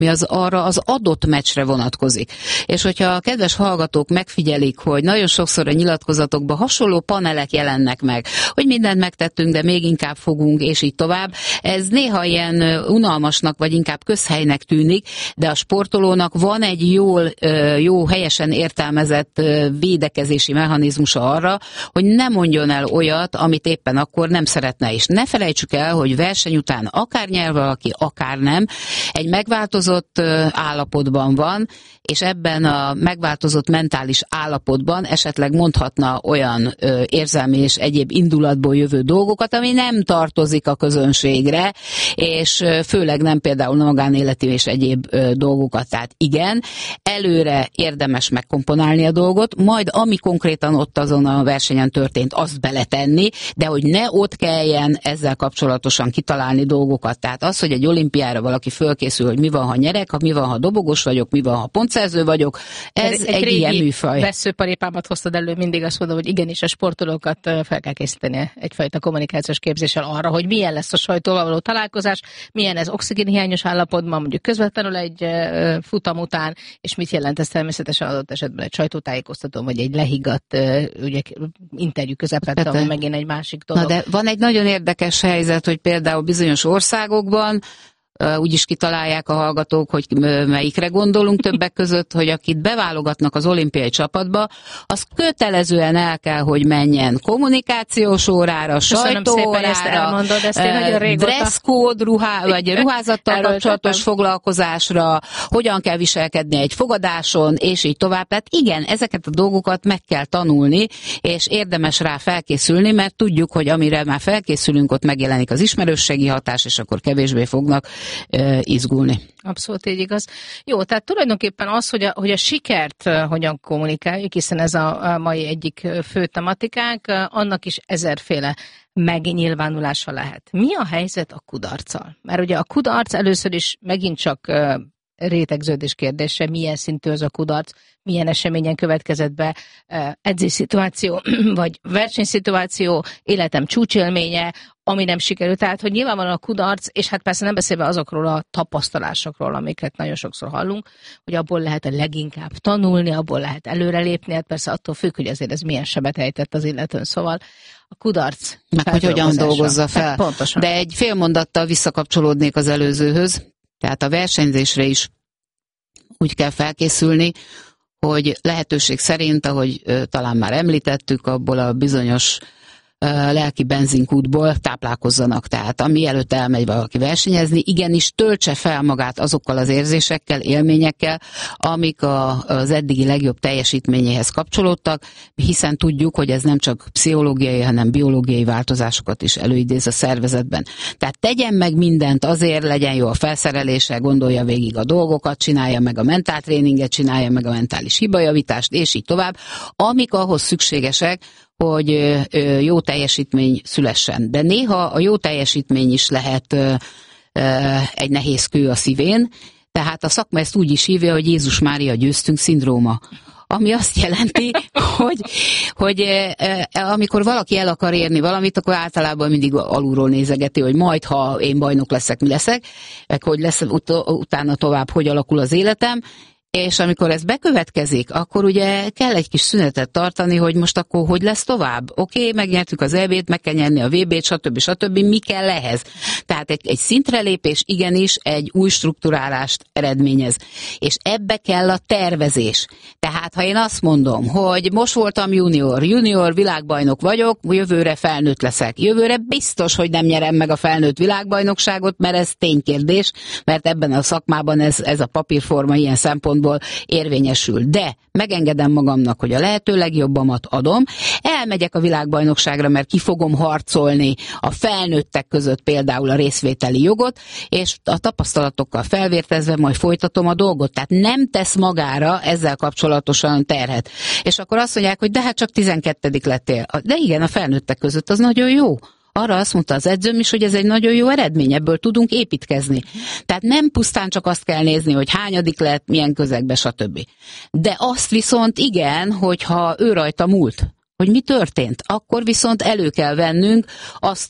ami az arra az adott meccsre vonatkozik. És hogyha a kedves hallgatók megfigyelik, hogy nagyon sokszor a nyilatkozatokban hasonló panelek jelennek meg, hogy mindent megtettünk, de még inkább fogunk, és így tovább. Ez néha ilyen unalmasnak, vagy inkább közhelynek tűnik, de a sportolónak van egy jó helyesen értelmezett védekezési mechanizmusa arra, hogy ne mondjon el olyat, amit éppen akkor nem szeretne. És ne felejtsük el, hogy verseny után akár nyer valaki, akár nem, egy megváltozott állapotban van, és ebben a megváltozott mentális állapotban esetleg mondhatna olyan érzelmi és egyéb indulatból jövő dolgokat, ami nem tartozik a közönségre, és főleg nem például a magánéleti és egyéb dolgokat. Tehát igen, előre érdemes megkomponálni a dolgot, majd ami konkrétan ott azon a versenyen történt, azt beletenni, de hogy ne ott kelljen ezzel kapcsolatosan kitalálni dolgokat. Tehát az, hogy egy olimpiára valaki fölkészül, hogy mi van, ha nyerek, mi van, ha dobogos vagyok, mi van, ha pontszerző vagyok, ez egy ilyen műfaj. Veszőparipámat hoztad elő, mindig azt mondom, hogy igenis a sportolókat fel kell készíteni egyfajta kommunikációs képzéssel arra, hogy milyen lesz a sajtóval való találkozás, milyen ez oxigénhiányos állapotban, mondjuk közvetlenül egy futam után, és mit jelent ez természetesen adott esetben egy sajtótájékoztató, vagy egy lehiggadt interjú közepette, ami megint egy másik dolog. Na de van egy nagyon érdekes helyzet, hogy például bizonyos országokban úgyis kitalálják a hallgatók, hogy melyikre gondolunk többek között, hogy akit beválogatnak az olimpiai csapatba, az kötelezően el kell, hogy menjen kommunikációs órára, sajtóórára, dresszkód, vagy ruházattal kapcsolatos foglalkozásra, hogyan kell viselkedni egy fogadáson, és így tovább. Tehát igen, ezeket a dolgokat meg kell tanulni, és érdemes rá felkészülni, mert tudjuk, hogy amire már felkészülünk, ott megjelenik az ismerősségi hatás, és akkor kevésbé fognak izgulni. Abszolút így igaz. Jó, tehát tulajdonképpen az, hogy a sikert hogyan kommunikáljuk, hiszen ez a mai egyik fő tematikánk, annak is ezerféle megnyilvánulása lehet. Mi a helyzet a kudarccal? Mert ugye a kudarc először is megint csak rétegződés kérdése, milyen szintű az a kudarc, milyen eseményen következett be, edzésszituáció, vagy versenyszituáció, életem csúcsélménye, ami nem sikerült. Tehát, hogy nyilvánvalóan a kudarc, és hát persze nem beszélve azokról a tapasztalásokról, amiket nagyon sokszor hallunk, hogy abból lehet a leginkább tanulni, abból lehet előrelépni, hát persze attól függ, hogy azért ez milyen sebet ejtett az illetőn. Szóval a kudarc. Meg hogy hogyan dolgozza fel. Pontosan. De egy fél mondattal visszakapcsolódnék az előzőhöz. Tehát a versenyzésre is úgy kell felkészülni, hogy lehetőség szerint, ahogy talán már említettük, abból a bizonyos lelki benzinkútból táplálkozzanak. Tehát ami előtt elmegy valaki versenyezni, igenis töltse fel magát azokkal az érzésekkel, élményekkel, amik az eddigi legjobb teljesítményéhez kapcsolódtak, hiszen tudjuk, hogy ez nem csak pszichológiai, hanem biológiai változásokat is előidéz a szervezetben. Tehát tegyen meg mindent azért, legyen jó a felszerelése, gondolja végig a dolgokat, csinálja meg a mentáltréninget, csinálja meg a mentális hibajavítást, és így tovább, amik ahhoz szükségesek, hogy jó teljesítmény szülessen. De néha a jó teljesítmény is lehet egy nehéz kő a szívén, tehát a szakma ezt úgy is hívja, hogy Jézus Mária győztünk szindróma. Ami azt jelenti, hogy amikor valaki el akar érni valamit, akkor általában mindig alulról nézegeti, hogy majd, ha én bajnok leszek, mi leszek, meg hogy lesz utána tovább, hogy alakul az életem, és amikor ez bekövetkezik, akkor ugye kell egy kis szünetet tartani, hogy most akkor hogy lesz tovább? Oké, megnyertük az EB-t, meg kell nyerni a VB-t, stb. Mi kell ehhez? Tehát egy szintrelépés igenis egy új strukturálást eredményez. És ebbe kell a tervezés. Tehát ha én azt mondom, hogy most voltam junior világbajnok vagyok, jövőre felnőtt leszek. Jövőre biztos, hogy nem nyerem meg a felnőtt világbajnokságot, mert ez ténykérdés, mert ebben a szakmában ez a papírforma ilyen szempontból érvényesül. De megengedem magamnak, hogy a lehető legjobbamat adom, elmegyek a világbajnokságra, mert ki fogom harcolni a felnőttek között például a részvételi jogot, és a tapasztalatokkal felvértezve majd folytatom a dolgot. Tehát nem tesz magára ezzel kapcsolatosan terhet. És akkor azt mondják, hogy de hát csak 12. lettél. De igen, a felnőttek között az nagyon jó. Arra azt mondta az edzőm is, hogy ez egy nagyon jó eredmény, ebből tudunk építkezni. Tehát nem pusztán csak azt kell nézni, hogy hányadik lett, milyen közegbe, stb. De azt viszont igen, hogyha ő rajta múlt, hogy mi történt, akkor viszont elő kell vennünk azt a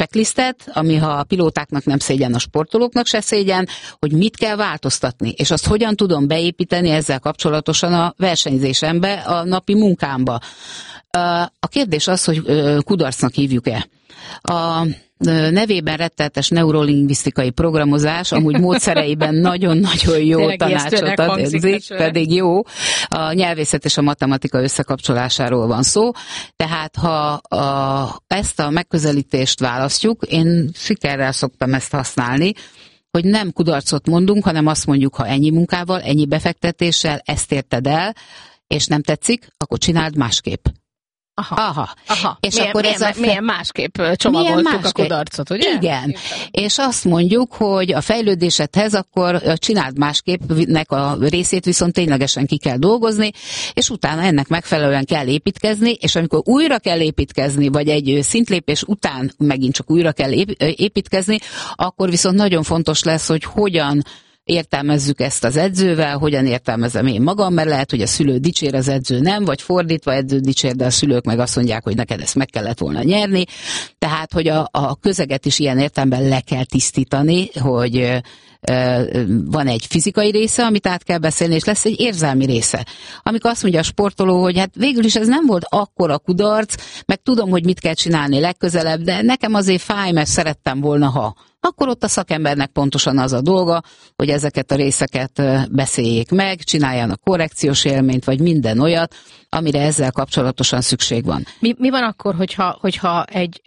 checklistet, ami ha a pilótáknak nem szégyen, a sportolóknak se szégyen, hogy mit kell változtatni, és azt hogyan tudom beépíteni ezzel kapcsolatosan a versenyzésembe, a napi munkámba. A kérdés az, hogy kudarcnak hívjuk-e. A nevében rettenetes neurolingvisztikai programozás, amúgy módszereiben nagyon-nagyon jó tanácsot ad, pedig jó. A nyelvészet és a matematika összekapcsolásáról van szó. Tehát ha ezt a megközelítést választjuk, én sikerrel szoktam ezt használni, hogy nem kudarcot mondunk, hanem azt mondjuk, ha ennyi munkával, ennyi befektetéssel ezt érted el, és nem tetszik, akkor csináld másképp. Aha. És akkor milyen másképp csomagoltuk a kudarcot, ugye? Igen. És azt mondjuk, hogy a fejlődésedhez akkor csináld másképpnek a részét viszont ténylegesen ki kell dolgozni, és utána ennek megfelelően kell építkezni, és amikor újra kell építkezni, vagy egy szintlépés után megint csak újra kell építkezni, akkor viszont nagyon fontos lesz, hogy hogyan értelmezzük ezt az edzővel, hogyan értelmezem én magam, mert lehet, hogy a szülő dicsér, az edző nem, vagy fordítva, edző dicsér, de a szülők meg azt mondják, hogy neked ezt meg kellett volna nyerni. Tehát, hogy a közeget is ilyen értelemben le kell tisztítani, hogy van egy fizikai része, amit át kell beszélni, és lesz egy érzelmi része. Amikor azt mondja a sportoló, hogy hát végül is ez nem volt akkora kudarc, meg tudom, hogy mit kell csinálni legközelebb, de nekem azért fáj, mert szerettem volna, ha. Akkor ott a szakembernek pontosan az a dolga, hogy ezeket a részeket beszéljék meg, csináljanak korrekciós élményt, vagy minden olyat, amire ezzel kapcsolatosan szükség van. Mi van akkor, hogyha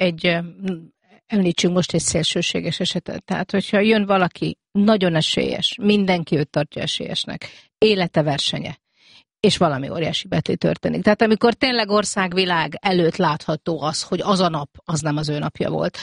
említsünk most egy szélsőséges esetet, tehát hogyha jön valaki nagyon esélyes, mindenki őt tartja esélyesnek, élete versenye, és valami óriási betli történik. Tehát amikor tényleg országvilág előtt látható az, hogy az a nap, az nem az ő napja volt.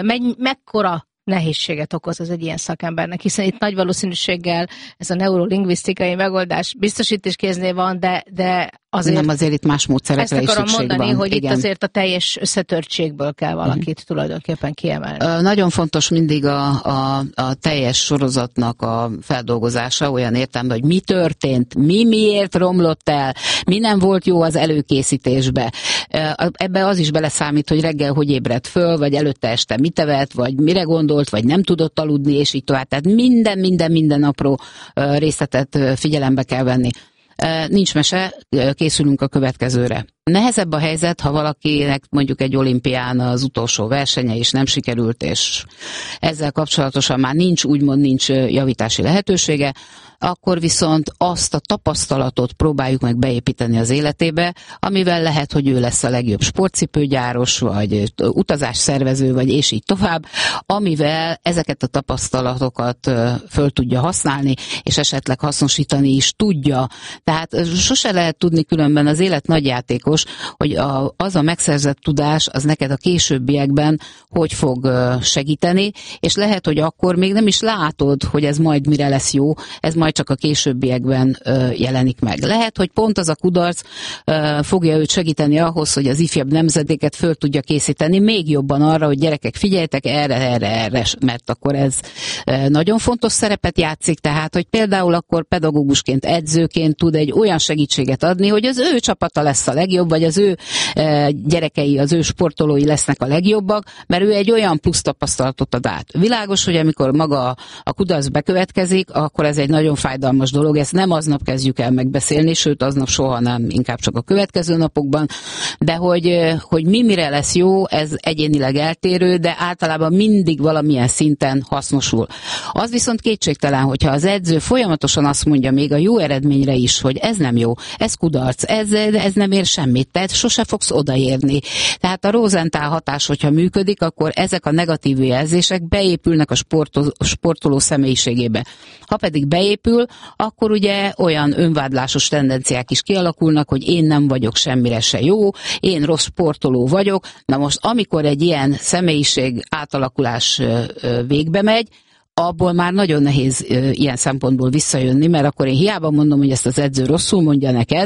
Mekkora nehézséget okoz ez egy ilyen szakembernek, hiszen itt nagy valószínűséggel ez a neurolingvisztikai megoldás biztosítéskéznél van, de azért... Nem, azért itt más módszerekre is szükség van. Ezt akarom mondani, hogy igen. Itt azért a teljes összetörtségből kell valakit tulajdonképpen kiemelni. Nagyon fontos mindig a teljes sorozatnak a feldolgozása, olyan értelemben, hogy mi történt, miért romlott el, mi nem volt jó az előkészítésbe. Ebbe az is beleszámít, hogy reggel hogy ébredt föl, vagy előtte este mit evett, vagy mire gondolt, vagy nem tudott aludni, és így tovább. Tehát minden apró részletet figyelembe kell venni. Nincs mese, készülünk a következőre. Nehezebb a helyzet, ha valakinek mondjuk egy olimpián az utolsó versenye is nem sikerült, és ezzel kapcsolatosan már nincs javítási lehetősége, akkor viszont azt a tapasztalatot próbáljuk meg beépíteni az életébe, amivel lehet, hogy ő lesz a legjobb sportcipőgyáros, vagy utazásszervező, vagy és így tovább, amivel ezeket a tapasztalatokat föl tudja használni, és esetleg hasznosítani is tudja. Tehát sose lehet tudni, különben az élet nagyjátékos, hogy az a megszerzett tudás, az neked a későbbiekben hogy fog segíteni, és lehet, hogy akkor még nem is látod, hogy ez majd mire lesz jó, ez majd csak a későbbiekben jelenik meg. Lehet, hogy pont az a kudarc fogja őt segíteni ahhoz, hogy az ifjabb nemzedéket föl tudja készíteni még jobban arra, hogy gyerekek, figyeljetek erre, mert akkor ez nagyon fontos szerepet játszik, tehát, hogy például akkor pedagógusként, edzőként tud egy olyan segítséget adni, hogy az ő csapata lesz a legjobb, vagy az ő gyerekei, az ő sportolói lesznek a legjobbak, mert ő egy olyan plusz tapasztalatot ad át. Világos, hogy amikor maga a kudarc bekövetkezik, akkor ez egy nagyon fájdalmas dolog, ezt nem aznap kezdjük el megbeszélni, sőt aznap soha nem, inkább csak a következő napokban, de hogy mire lesz jó, ez egyénileg eltérő, de általában mindig valamilyen szinten hasznosul. Az viszont kétségtelen, hogyha az edző folyamatosan azt mondja még a jó eredményre is, hogy ez nem jó, ez kudarc, ez nem ér semmit, tehát sose fogsz odaérni. Tehát a Rosenthal hatás, hogyha működik, akkor ezek a negatív jelzések beépülnek a sportoló személyiségébe. Ha pedig beépül, akkor ugye olyan önvádlásos tendenciák is kialakulnak, hogy én nem vagyok semmire se jó, én rossz sportoló vagyok. Na most, amikor egy ilyen személyiség átalakulás végbe megy, abból már nagyon nehéz ilyen szempontból visszajönni, mert akkor én hiába mondom, hogy ezt az edző rosszul mondja neked,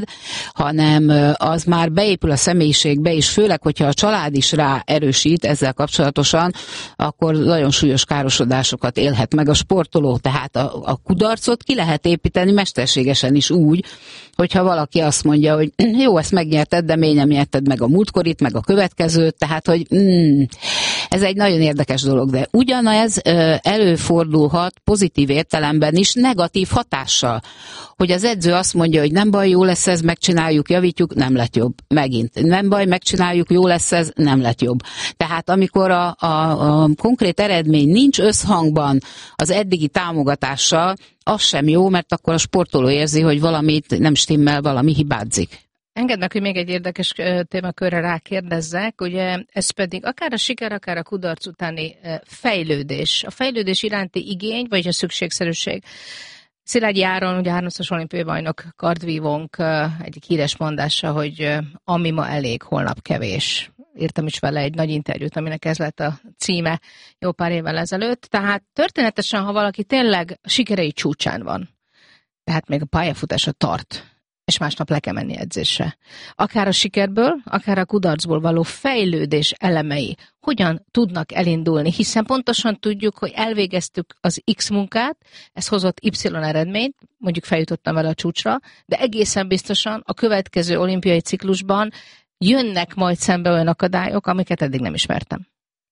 hanem az már beépül a személyiségbe, és főleg, hogyha a család is rá erősít ezzel kapcsolatosan, akkor nagyon súlyos károsodásokat élhet meg a sportoló. Tehát a kudarcot ki lehet építeni mesterségesen is úgy, hogyha valaki azt mondja, hogy jó, ezt megnyerted, de miért nem nyerted meg a múltkorit, meg a következőt, tehát, hogy Ez egy nagyon érdekes dolog, de ugyanez előfordulhat pozitív értelemben is negatív hatással, hogy az edző azt mondja, hogy nem baj, jó lesz ez, megcsináljuk, javítjuk, nem lett jobb. Megint, nem baj, megcsináljuk, jó lesz ez, nem lett jobb. Tehát amikor a konkrét eredmény nincs összhangban az eddigi támogatással, az sem jó, mert akkor a sportoló érzi, hogy valamit nem stimmel, valami hibázik. Engedd meg, hogy még egy érdekes témakörre rákérdezzek, ugye ez pedig akár a siker, akár a kudarc utáni fejlődés. A fejlődés iránti igény, vagy a szükségszerűség. Szilágyi Áron, ugye 3-szor olimpiai bajnok kardvívónk egyik híres mondása, hogy ami ma elég, holnap kevés. Írtam is vele egy nagy interjút, aminek ez lett a címe jó pár évvel ezelőtt. Tehát történetesen, ha valaki tényleg sikerei csúcsán van, tehát még a pályafutása tart, és másnap le kell menni edzésre. Akár a sikerből, akár a kudarcból való fejlődés elemei hogyan tudnak elindulni, hiszen pontosan tudjuk, hogy elvégeztük az X munkát, ez hozott Y eredményt, mondjuk feljutottam vele a csúcsra, de egészen biztosan a következő olimpiai ciklusban jönnek majd szembe olyan akadályok, amiket eddig nem ismertem.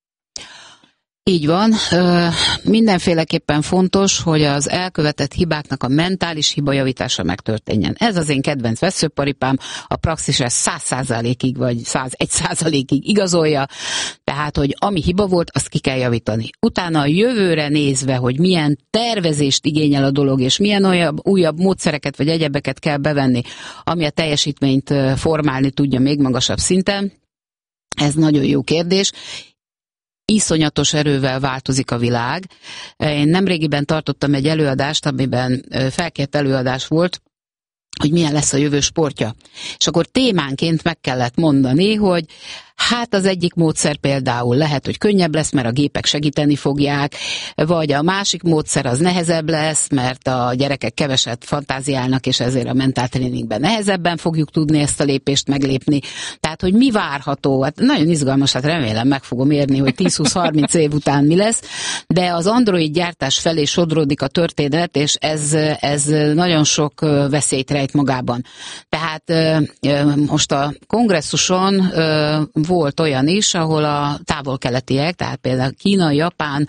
Így van. Mindenféleképpen fontos, hogy az elkövetett hibáknak a mentális hibajavítása megtörténjen. Ez az én kedvenc veszőparipám, a praxis 100%-ig vagy 101%-ig igazolja, tehát, hogy ami hiba volt, azt ki kell javítani. Utána a jövőre nézve, hogy milyen tervezést igényel a dolog, és milyen újabb módszereket vagy egyebeket kell bevenni, ami a teljesítményt formálni tudja még magasabb szinten, ez nagyon jó kérdés. Iszonyatos erővel változik a világ. Én nemrégiben tartottam egy előadást, amiben felkért előadás volt, hogy milyen lesz a jövő sportja. És akkor témánként meg kellett mondani, hogy hát az egyik módszer például lehet, hogy könnyebb lesz, mert a gépek segíteni fogják, vagy a másik módszer az nehezebb lesz, mert a gyerekek keveset fantáziálnak, és ezért a mentáltréningben nehezebben fogjuk tudni ezt a lépést meglépni. Tehát, hogy mi várható, hát nagyon izgalmas, hát remélem meg fogom érni, hogy 10-20-30 év után mi lesz, de az Android gyártás felé sodródik a történet, és ez nagyon sok veszélyt rejt magában. Tehát most a kongresszuson volt olyan is, ahol a távol-keletiek, tehát például Kína, Japán,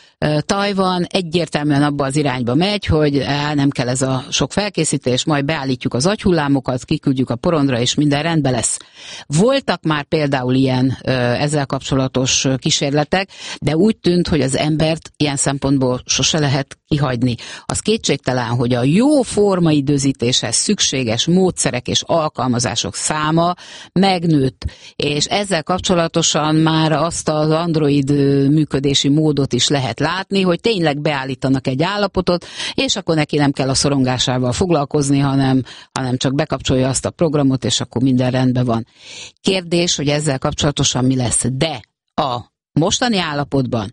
Tajvan egyértelműen abba az irányba megy, hogy nem kell ez a sok felkészítés, majd beállítjuk az agyhullámokat, kiküldjük a porondra, és minden rendben lesz. Voltak már például ilyen ezzel kapcsolatos kísérletek, de úgy tűnt, hogy az embert ilyen szempontból sose lehet kihagyni. Az kétségtelen, hogy a jó formaidőzítéshez szükséges módszerek és alkalmazások száma megnőtt, és ezzel kapcsolatosan már azt az Android működési módot is lehet látni, hogy tényleg beállítanak egy állapotot, és akkor neki nem kell a szorongásával foglalkozni, hanem csak bekapcsolja azt a programot, és akkor minden rendben van. Kérdés, hogy ezzel kapcsolatosan mi lesz. De a mostani állapotban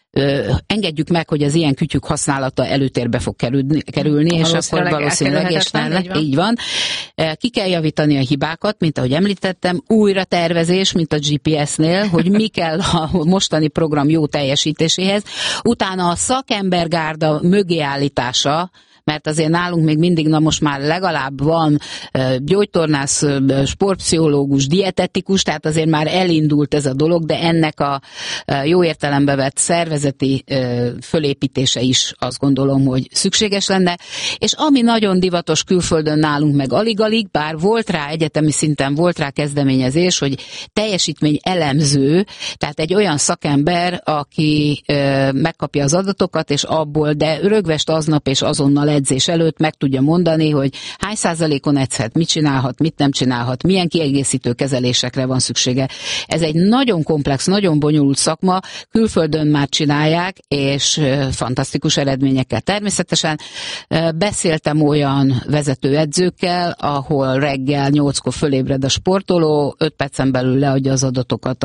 engedjük meg, hogy az ilyen kütyük használata előtérbe fog kerülni, és akkor valószínűleg így van. Ki kell javítani a hibákat, mint ahogy említettem, újra tervezés, mint a GPS-nél, hogy mi kell a mostani program jó teljesítéséhez. Utána a szakembergárda mögé állítása, mert azért nálunk még mindig, most már legalább van gyógytornász, sportpszichológus, dietetikus, tehát azért már elindult ez a dolog, de ennek a jó értelembe vett szervezeti fölépítése is azt gondolom, hogy szükséges lenne. És ami nagyon divatos külföldön nálunk meg alig-alig, bár volt rá egyetemi szinten, volt rá kezdeményezés, hogy teljesítmény elemző, tehát egy olyan szakember, aki megkapja az adatokat, és abból, de rögvest aznap és azonnal edzés előtt meg tudja mondani, hogy hány százalékon edzhet, mit csinálhat, mit nem csinálhat, milyen kiegészítő kezelésekre van szüksége. Ez egy nagyon komplex, nagyon bonyolult szakma, külföldön már csinálják, és fantasztikus eredményekkel. Természetesen beszéltem olyan vezetőedzőkkel, ahol reggel 8-kor fölébred a sportoló, 5 percen belül leadja az adatokat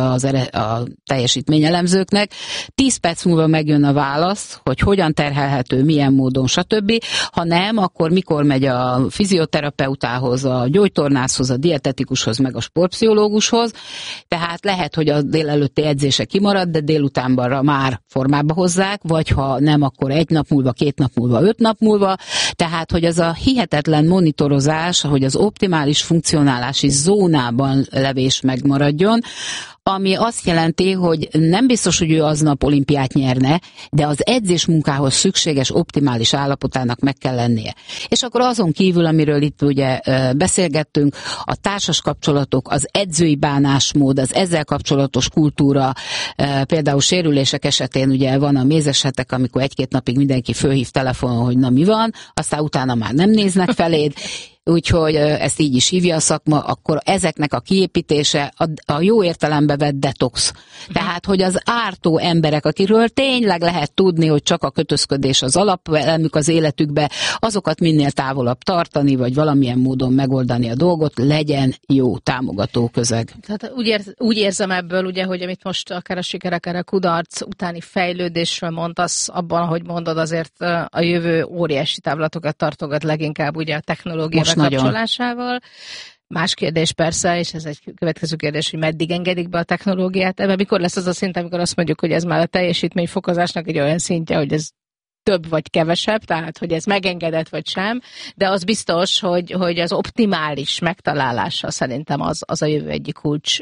a teljesítményelemzőknek, 10 perc múlva megjön a válasz, hogy hogyan terhelhető, milyen módon, stb. Ha nem, akkor mikor megy a fizioterapeutához, a gyógytornászhoz, a dietetikushoz, meg a sportpszichológushoz. Tehát lehet, hogy a délelőtti edzése kimarad, de délutánra már formába hozzák, vagy ha nem, akkor 1 nap múlva, 2 nap múlva, 5 nap múlva. Tehát, hogy az a hihetetlen monitorozás, hogy az optimális funkcionálási zónában levés megmaradjon, ami azt jelenti, hogy nem biztos, hogy ő aznap olimpiát nyerne, de az edzés munkához szükséges optimális állapotának meg kell lennie. És akkor azon kívül, amiről itt ugye beszélgettünk, a társas kapcsolatok, az edzői bánásmód, az ezzel kapcsolatos kultúra, például sérülések esetén ugye van a mézes hetek, amikor 1-2 napig mindenki fölhív telefonon, hogy na mi van, aztán utána már nem néznek feléd, úgyhogy ezt így is hívja a szakma, akkor ezeknek a kiépítése a jó értelembe vett detox. Tehát, hogy az ártó emberek, akikről tényleg lehet tudni, hogy csak a kötözködés az alapelemük az életükbe, azokat minél távolabb tartani, vagy valamilyen módon megoldani a dolgot, legyen jó támogató közeg. Tehát úgy érzem ebből, ugye, hogy amit most akár a siker, akár a kudarc utáni fejlődésről mondasz, abban, ahogy mondod, azért a jövő óriási távlatokat tartogat leginkább ugye a technológia bekapcsolásával. Más kérdés persze, és ez egy következő kérdés, hogy meddig engedik be a technológiát. Ebben mikor lesz az a szint, amikor azt mondjuk, hogy ez már a teljesítményfokozásnak egy olyan szintje, hogy ez több vagy kevesebb, tehát hogy ez megengedett vagy sem, de az biztos, hogy az optimális megtalálása szerintem az a jövő egyik kulcs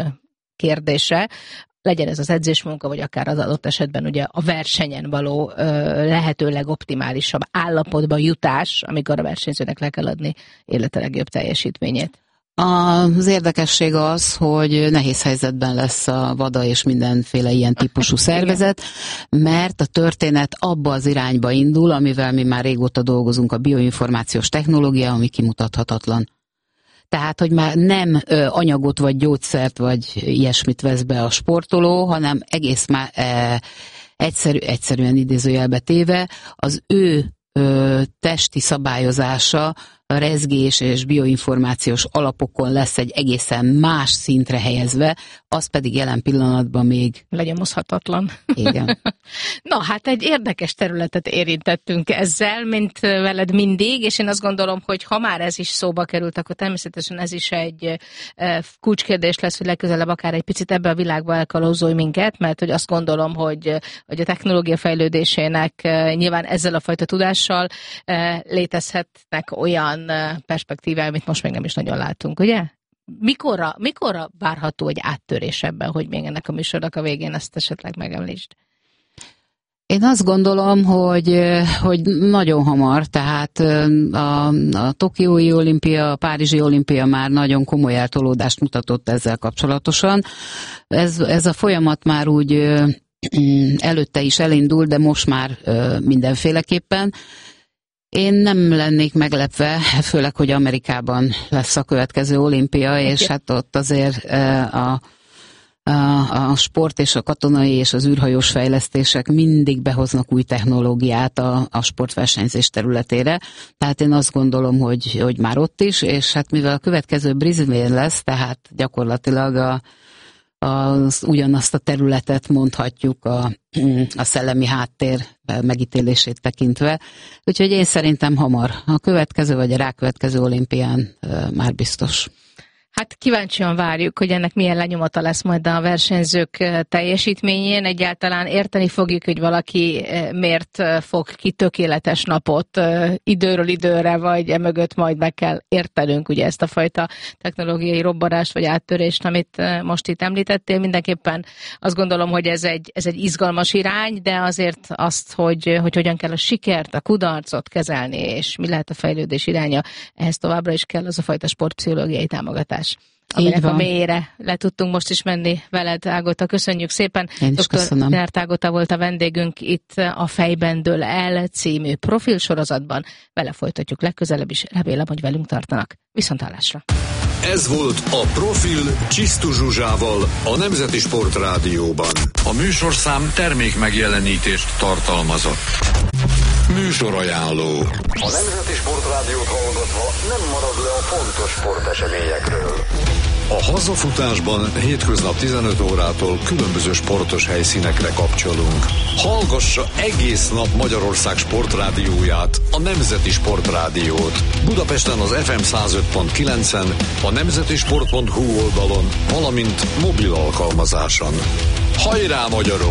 kérdése. Legyen ez az edzésmunka, vagy akár az adott esetben ugye a versenyen való lehetőleg optimálisabb állapotba jutás, amikor a versenyzőnek le kell adni élete legjobb teljesítményét. Az érdekesség az, hogy nehéz helyzetben lesz a VADA és mindenféle ilyen típusú szervezet, mert a történet abba az irányba indul, amivel mi már régóta dolgozunk, a bioinformációs technológia, ami kimutathatatlan. Tehát, hogy már nem anyagot, vagy gyógyszert, vagy ilyesmit vesz be a sportoló, hanem egész már egyszerűen idézőjelbe téve, az ő testi szabályozása, a rezgés és bioinformációs alapokon lesz egy egészen más szintre helyezve, az pedig jelen pillanatban még lenyomozhatatlan. Igen. Na, hát egy érdekes területet érintettünk ezzel, mint veled mindig, és én azt gondolom, hogy ha már ez is szóba került, akkor természetesen ez is egy kulcskérdés lesz, hogy legközelebb akár egy picit ebbe a világba elkalózolj minket, mert hogy azt gondolom, hogy a technológia fejlődésének nyilván ezzel a fajta tudással létezhetnek olyan perspektívák, amit most még nem is nagyon látunk, ugye? Mikorra várható egy áttörés ebben, hogy még ennek a műsornak a végén ezt esetleg megemlítsd? Én azt gondolom, hogy nagyon hamar, tehát a Tokiói olimpia, a Párizsi olimpia már nagyon komoly eltolódást mutatott ezzel kapcsolatosan. Ez a folyamat már úgy előtte is elindult, de most már mindenféleképpen. Én nem lennék meglepve, főleg, hogy Amerikában lesz a következő olimpia, és hát ott azért a sport és a katonai és az űrhajós fejlesztések mindig behoznak új technológiát a sportversenyzés területére. Tehát én azt gondolom, hogy már ott is, és hát mivel a következő Brisbane lesz, tehát gyakorlatilag ugyanazt a területet mondhatjuk a szellemi háttér megítélését tekintve. Úgyhogy én szerintem hamar a következő vagy a rákövetkező olimpián már biztos. Hát kíváncsian várjuk, hogy ennek milyen lenyomata lesz majd a versenyzők teljesítményén. Egyáltalán érteni fogjuk, hogy valaki miért fog ki tökéletes napot időről időre, vagy emögött majd meg kell értenünk ugye ezt a fajta technológiai robbanást, vagy áttörést, amit most itt említettél. Mindenképpen azt gondolom, hogy ez egy izgalmas irány, de azért azt, hogy hogyan kell a sikert, a kudarcot kezelni, és mi lehet a fejlődés iránya, ehhez továbbra is kell az a fajta sportpszichológiai támogatás, aminek a mélyére le tudtunk most is menni veled, Ágota. Köszönjük szépen. Dr. Nert Ágota volt a vendégünk itt a Fejben dől el című profilsorozatban. Vele folytatjuk legközelebb is. Remélem, hogy velünk tartanak. Viszonthallásra. Ez volt a Profil Csisztu Zsuzsával a Nemzeti Sportrádióban. A műsorszám termék megjelenítést tartalmazott. Műsorajánló. A Nemzeti Sportrádiót hallgatva nem marad le a fontos sporteseményekről. A hazafutásban hétköznap 15 órától különböző sportos helyszínekre kapcsolunk. Hallgassa egész nap Magyarország sportrádióját, a Nemzeti Sportrádiót. Budapesten az FM 105.9-en, a nemzetisport.hu oldalon, valamint mobil alkalmazáson. Hajrá, magyarok!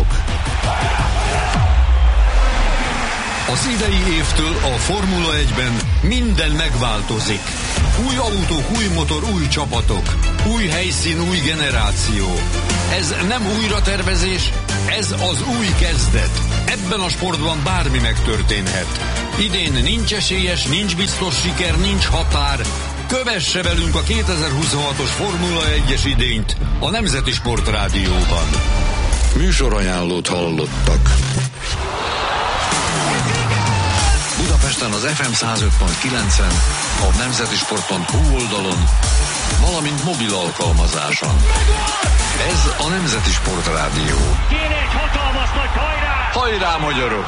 Az idei évtől a Formula 1-ben minden megváltozik. Új autók, új motor, új csapatok. Új helyszín, új generáció. Ez nem újratervezés, ez az új kezdet. Ebben a sportban bármi megtörténhet. Idén nincs esélyes, nincs biztos siker, nincs határ. Kövesse velünk a 2026-os Formula 1-es idényt a Nemzeti Sport Rádióban. Műsorajánlót hallottak. Budapesten az FM 105.9-en, a nemzetisport.hu oldalon, valamint mobil alkalmazáson. Ez a Nemzeti Sport Rádió. Kéne egy hatalmas nagy hajrá! Hajrá, magyarok!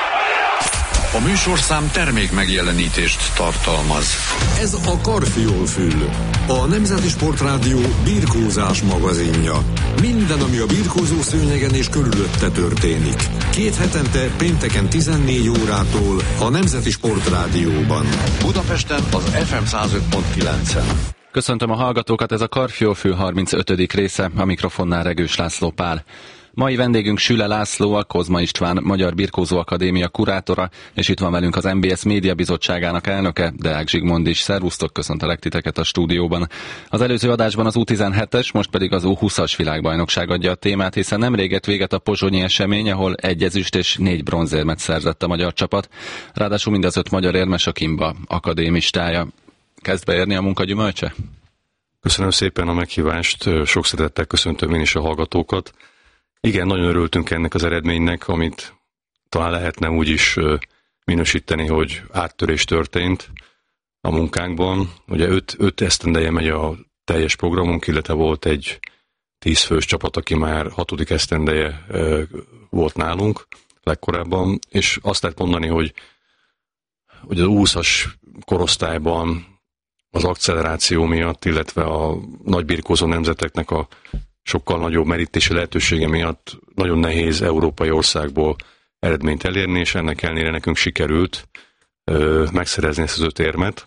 A műsorszám termék megjelenítést tartalmaz. Ez a Karfiol-fül, a Nemzeti Sport Rádió birkózás magazinja. Minden, ami a birkózó szőnyegen és körülötte történik. 2 hetente pénteken 14 órától a Nemzeti Sport Rádióban. Budapesten az FM 105.9-en. Köszöntöm a hallgatókat, ez a Karfiol-fül 35. része, a mikrofonnál Regős László Pál. Mai vendégünk Süle László, a Kozma István Magyar Birkózó Akadémia kurátora, és itt van velünk az MBS Média Bizottságának elnöke, Deák Zsigmond is. Szervusztok, köszöntelek titeket a stúdióban. Az előző adásban az U17-es, most pedig az U20-as világbajnokság adja a témát, hiszen nemrég ért véget a pozsonyi esemény, ahol 1 ezüst és 4 bronzérmet szerzett a magyar csapat. Ráadásul mind az 5 magyar érmes a Kimba akadémistája. Kezd beérni a munka gyümölcse? Köszönöm szépen a meghívást, sok szeretettel köszöntöm én is a hallgatókat. Igen, nagyon örültünk ennek az eredménynek, amit talán lehetne úgy is minősíteni, hogy áttörés történt a munkánkban. Ugye 5 esztendeje megy a teljes programunk, illetve volt egy 10 fős csapat, aki már 6. esztendeje volt nálunk legkorábban, és azt lehet mondani, hogy az 20-as korosztályban az acceleráció miatt, illetve a nagy birkózó nemzeteknek a sokkal nagyobb merítési lehetősége miatt nagyon nehéz európai országból eredményt elérni, és ennek ellenére nekünk sikerült megszerezni ezt az 5 érmet,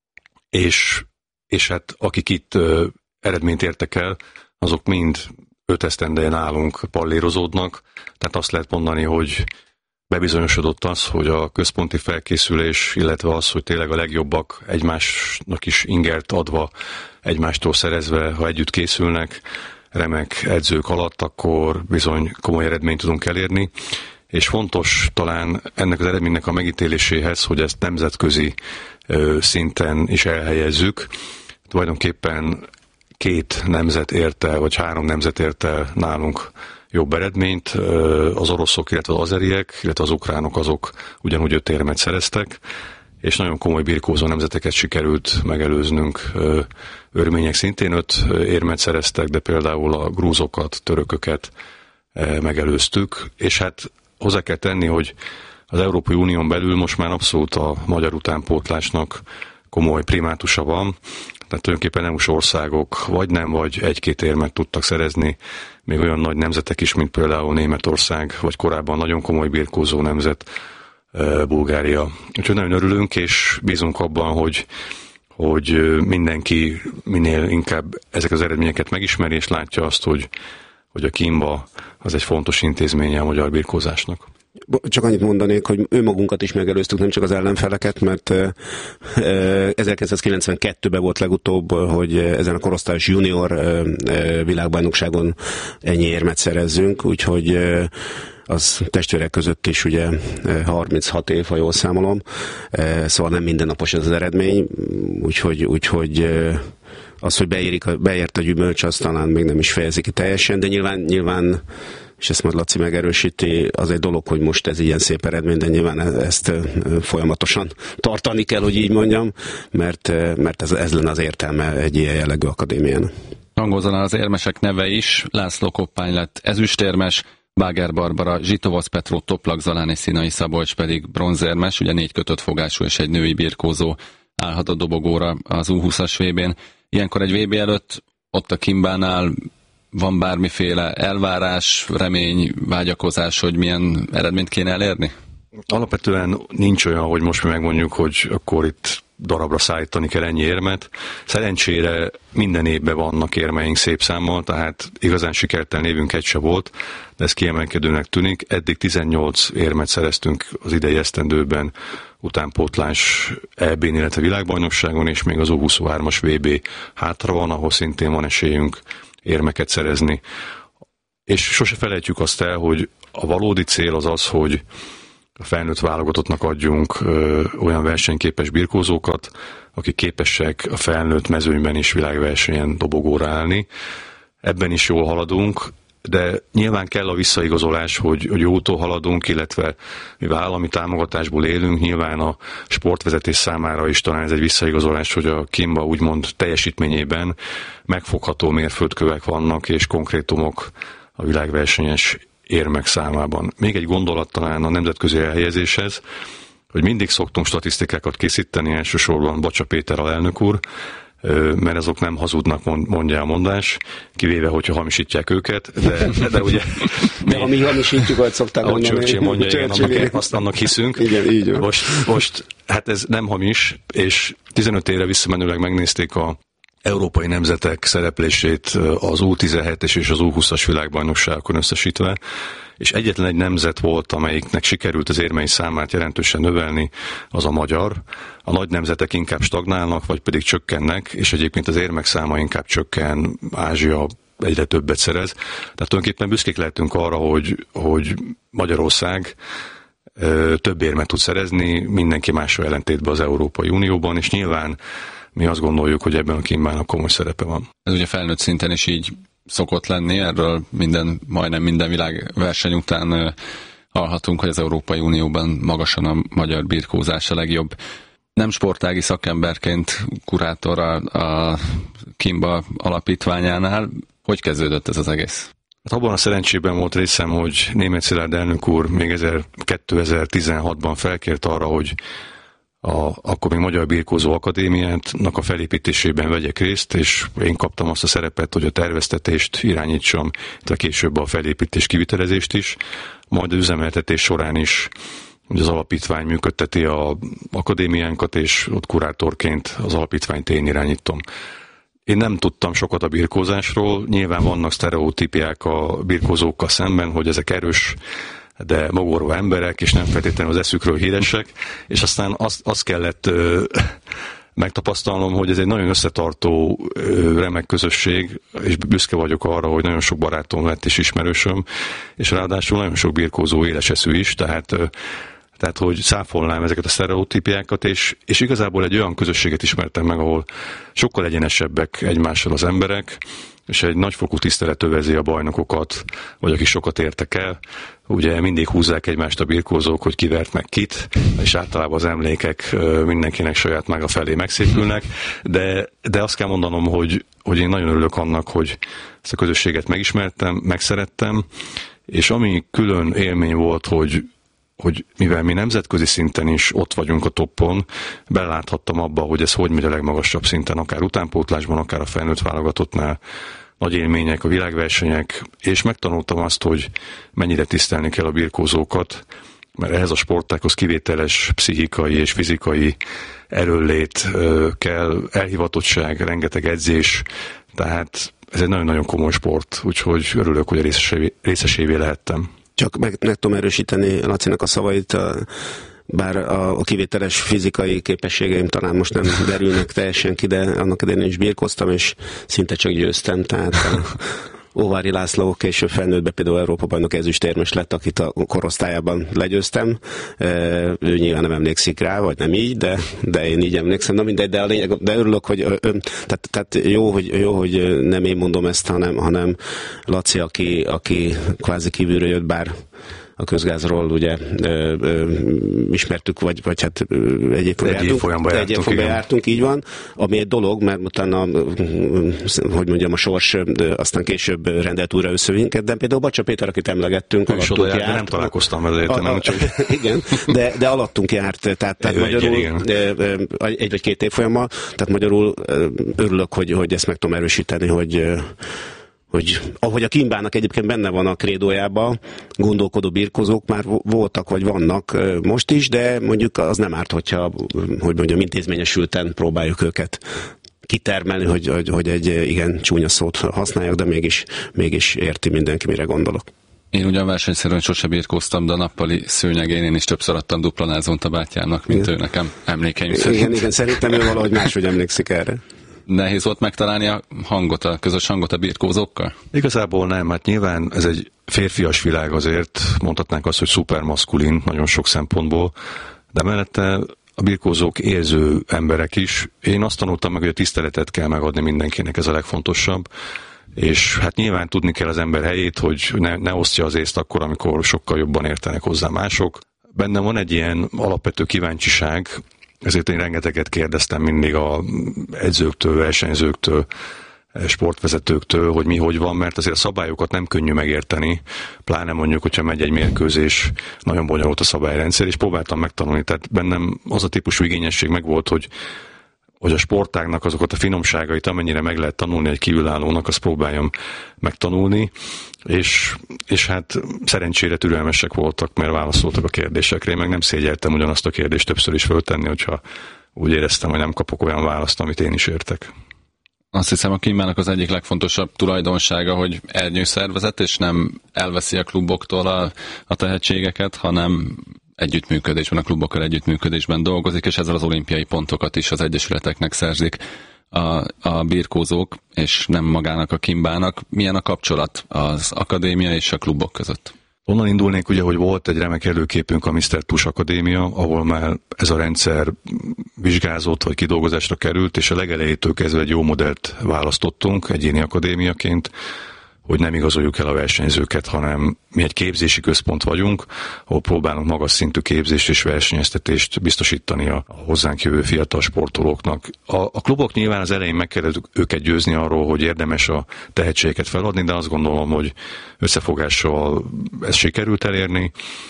és hát akik itt eredményt értek el, azok mind 5 esztendeje nálunk pallérozódnak, tehát azt lehet mondani, hogy bebizonyosodott az, hogy a központi felkészülés, illetve az, hogy tényleg a legjobbak egymásnak is ingert adva, egymástól szerezve, ha együtt készülnek, remek edzők alatt, akkor bizony komoly eredményt tudunk elérni, és fontos talán ennek az eredménynek a megítéléséhez, hogy ezt nemzetközi szinten is elhelyezzük. Tulajdonképpen 2 nemzet érte, vagy 3 nemzet érte nálunk jobb eredményt, az oroszok, illetve az azeriek, illetve az ukránok, azok ugyanúgy 5 érmet szereztek, és nagyon komoly birkózó nemzeteket sikerült megelőznünk. Örmények szintén 5 érmet szereztek, de például a grúzokat, törököket megelőztük, és hát hozzá kell tenni, hogy az Európai Unión belül most már abszolút a magyar utánpótlásnak komoly primátusa van, tehát tulajdonképpen EU-s országok vagy nem, vagy 1-2 érmet tudtak szerezni, még olyan nagy nemzetek is, mint például Németország, vagy korábban nagyon komoly birkózó nemzet, Bulgária. Úgyhogy nagyon örülünk, és bízunk abban, hogy mindenki minél inkább ezek az eredményeket megismeri, és látja azt, hogy a Kimba az egy fontos intézménye a magyar birkózásnak. Csak annyit mondanék, hogy önmagunkat is megelőztük, nem csak az ellenfeleket, mert 1992-ben volt legutóbb, hogy ezen a korosztályos junior világbajnokságon ennyi érmet szerezzünk, úgyhogy az testvérek között is ugye 36 év, ha jól számolom, szóval nem mindennapos ez az eredmény, úgyhogy az, hogy beért a gyümölcs, az talán még nem is fejezi ki teljesen, de nyilván és ezt majd Laci megerősíti, az egy dolog, hogy most ez ilyen szép eredmény, de nyilván ezt folyamatosan tartani kell, hogy így mondjam, mert ez lenne az értelme egy ilyen jellegű akadémiának. Hangozzanak az érmesek neve is, László Koppány lett ezüstérmes, Báger Barbara, Zsitovac Petró, Toplak Zalán és Színai Szabolcs pedig bronzérmes, ugye 4 kötött fogású és egy női birkózó állhat a dobogóra az U20-as VB-n. Ilyenkor egy VB előtt ott a Kimbánál van bármiféle elvárás, remény, vágyakozás, hogy milyen eredményt kéne elérni? Alapvetően nincs olyan, hogy most mi megmondjuk, hogy akkor itt darabra szállítani kell ennyi érmet. Szerencsére minden évben vannak érmeink szép számmal, tehát igazán sikertelen évünk egy se volt, de ez kiemelkedőnek tűnik. Eddig 18 érmet szereztünk az idei esztendőben utánpótlás EB-n, illetve világbajnokságon, és még az U23-as VB hátra van, ahol szintén van esélyünk érmeket szerezni. És sose felejtjük azt el, hogy a valódi cél az az, hogy a felnőtt válogatottnak adjunk olyan versenyképes birkózókat, akik képesek a felnőtt mezőnyben is világversenyen dobogóra állni. Ebben is jól haladunk, de nyilván kell a visszaigazolás, hogy jó úton haladunk, illetve mivel állami támogatásból élünk, nyilván a sportvezetés számára is talán ez egy visszaigazolás, hogy a Kimba úgymond teljesítményében megfogható mérföldkövek vannak, és konkrétumok a világversenyes érmek számában. Még egy gondolat talán a nemzetközi elhelyezéshez, hogy mindig szoktunk statisztikákat készíteni, elsősorban Bacsa Péter alelnök úr, mert azok nem hazudnak, mondja a mondás, kivéve, hogyha hamisítják őket, de ugye... De ha mi hamisítjuk, ahogy szokták mondani. Ahogy Churchill mondja, igen, annak hiszünk. Igen, így van. Most, hát ez nem hamis, és 15 évre visszamenőleg megnézték a európai nemzetek szereplését az U17-es és az U20-as világbajnokságokon összesítve, és egyetlen egy nemzet volt, amelyiknek sikerült az érmei számát jelentősen növelni, az a magyar. A nagy nemzetek inkább stagnálnak, vagy pedig csökkennek, és egyébként az érmek száma inkább csökken, Ázsia egyre többet szerez. Tehát tulajdonképpen büszkék lehetünk arra, hogy Magyarország több érmet tud szerezni, mindenki mással ellentétben az Európai Unióban, és nyilván mi azt gondoljuk, hogy ebben a Kimbának komoly szerepe van. Ez ugye felnőtt szinten is így szokott lenni, erről majdnem minden világverseny után hallhatunk, hogy az Európai Unióban magasan a magyar birkózás a legjobb. Nem sportági szakemberként kurátor a Kimba alapítványánál. Hogy kezdődött ez az egész? Hát abban a szerencsében volt részem, hogy Németh Szilárd elnök úr még 2016-ban felkért arra, hogy akkor még Magyar Birkózó Akadémiának a felépítésében vegyek részt, és én kaptam azt a szerepet, hogy a terveztetést irányítsam, de később a felépítés kivitelezést is, majd az üzemeltetés során is, hogy az alapítvány működteti az akadémiánkat, és ott kurátorként az alapítványt én irányítom. Én nem tudtam sokat a birkózásról, nyilván vannak sztereotípiák a birkózókkal szemben, hogy ezek erős, de mogorvó emberek, és nem feltétlenül az eszükről híresek, és aztán azt kellett megtapasztalnom, hogy ez egy nagyon összetartó, remek közösség, és büszke vagyok arra, hogy nagyon sok barátom lett és ismerősöm, és ráadásul nagyon sok birkózó éles eszű is, tehát hogy száfolnám ezeket a sztereotípiákat, és igazából egy olyan közösséget ismertem meg, ahol sokkal egyenesebbek egymással az emberek, és egy nagyfokú tisztelet övezi a bajnokokat, vagy akik sokat értek el. Ugye mindig húzzák egymást a birkózók, hogy ki vert meg kit, és általában az emlékek mindenkinek saját maga felé megszépülnek, de azt kell mondanom, hogy én nagyon örülök annak, hogy ezt a közösséget megismertem, megszerettem, és ami külön élmény volt, hogy mivel mi nemzetközi szinten is ott vagyunk a toppon, beláthattam abba, hogy ez hogy megy a legmagasabb szinten, akár utánpótlásban, akár a felnőtt válogatottnál. Nagy élmények, a világversenyek, és megtanultam azt, hogy mennyire tisztelni kell a birkózókat, mert ehhez a sportákhoz kivételes pszichikai és fizikai erőllét kell, elhivatottság, rengeteg edzés, tehát ez egy nagyon-nagyon komoly sport, úgyhogy örülök, hogy részesévé lehettem. Csak meg tudom erősíteni Lacinak a szavait, bár a kivételes fizikai képességeim talán most nem derülnek teljesen ki, de annak idején is birkóztam, és szinte csak győztem, tehát Óvári László később felnőttbe például Európa-bajnok ezüstérmes lett, akit a korosztályában legyőztem. Ő nyilván nem emlékszik rá, vagy nem így, de én így emlékszem. Na mindegy, de örülök, hogy tehát jó, hogy nem én mondom ezt, hanem Laci, aki kvázi kívülről jött, bár a közgázról ugye ismertük, vagy hát egy évfolyamban jártunk, így van, ami egy dolog, mert utána, hogy mondjam, a sors aztán később rendelt újra összevinket, de például Bacsa Péter, akit emlegetünk, alattunk járt. Nem találkoztam vele, igen, de alattunk járt, tehát magyarul egy vagy két évfolyammal, tehát magyarul örülök, hogy ezt meg tudom erősíteni, hogy ahogy a Kimbának egyébként benne van a krédójában, gondolkodó birkózók már voltak, vagy vannak most is, de mondjuk az nem árt, hogyha, hogy mondjam, intézményesülten próbáljuk őket kitermelni, hogy egy igen csúnya szót használjak, de mégis érti mindenki, mire gondolok. Én ugyan versenyszerűen sose birkóztam, de a nappali szőnyegén én is többször adtam duplanázont a bátyámnak, mint ő nekem, emlékeim szerint. Igen, szerintem ő valahogy máshogy emlékszik erre. Nehéz volt megtalálni a hangot, a közös hangot a birkózókkal? Igazából nem, hát nyilván ez egy férfias világ azért, mondhatnánk azt, hogy szupermaszkulin nagyon sok szempontból, de mellette a birkózók érző emberek is. Én azt tanultam meg, hogy a tiszteletet kell megadni mindenkinek, ez a legfontosabb. És hát nyilván tudni kell az ember helyét, hogy ne osztja az észt akkor, amikor sokkal jobban értenek hozzá mások. Bennem van egy ilyen alapvető kíváncsiság, ezért én rengeteget kérdeztem mindig a edzőktől, versenyzőktől, sportvezetőktől, hogy mi hogy van, mert azért a szabályokat nem könnyű megérteni, pláne mondjuk, hogyha megy egy mérkőzés, nagyon bonyolult a szabályrendszer, és próbáltam megtanulni. Tehát bennem az a típusú igényesség megvolt, hogy a sportágnak azokat a finomságait, amennyire meg lehet tanulni egy kívülállónak, azt próbáljam megtanulni, és hát szerencsére türelmesek voltak, mert válaszoltak a kérdésekre. Én meg nem szégyeltem ugyanazt a kérdést többször is föltenni, hogyha úgy éreztem, hogy nem kapok olyan választ, amit én is értek. Azt hiszem, a Kimmának az egyik legfontosabb tulajdonsága, hogy ernyőszervezet, és nem elveszi a kluboktól a tehetségeket, hanem együttműködésben, a klubokkal együttműködésben dolgozik, és ezzel az olimpiai pontokat is az egyesületeknek szerzik a birkózók, és nem magának a Kimbának. Milyen a kapcsolat az akadémia és a klubok között? Onnan indulnék ugye, hogy volt egy remek előképünk a Mr. Tush Akadémia, ahol már ez a rendszer vizsgázott, vagy kidolgozásra került, és a legelejétől kezdve egy jó modellt választottunk egyéni akadémiaként, hogy nem igazoljuk el a versenyzőket, hanem mi egy képzési központ vagyunk, ahol próbálunk magas szintű képzést és versenyeztetést biztosítani a hozzánk jövő fiatal sportolóknak. A klubok nyilván az elején meg kell őket győzni arról, hogy érdemes a tehetségeket feladni, de azt gondolom, hogy összefogással ezt sikerült elérni.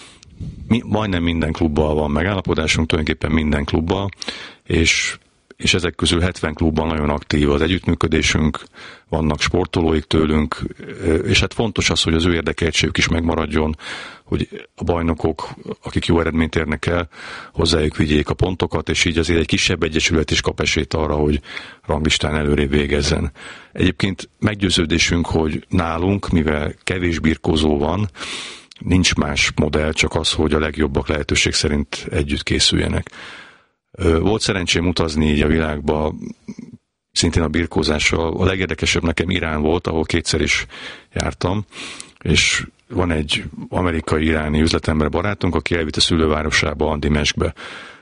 Majdnem minden klubbal van megállapodásunk, tulajdonképpen minden klubbal, és ezek közül 70 klubban nagyon aktív az együttműködésünk, vannak sportolóik tőlünk, és hát fontos az, hogy az ő érdekeltségük is megmaradjon, hogy a bajnokok, akik jó eredményt érnek el, hozzájuk vigyék a pontokat, és így azért egy kisebb egyesület is kap esélyt arra, hogy ranglistán előrébb végezzen. Egyébként meggyőződésünk, hogy nálunk, mivel kevés birkózó van, nincs más modell, csak az, hogy a legjobbak lehetőség szerint együtt készüljenek. Volt szerencsém utazni így a világba, szintén a birkózással. A legérdekesebb nekem Irán volt, ahol kétszer is jártam, és van egy amerikai-iráni üzletember barátunk, aki elvitt a szülővárosába, Dimeskbe.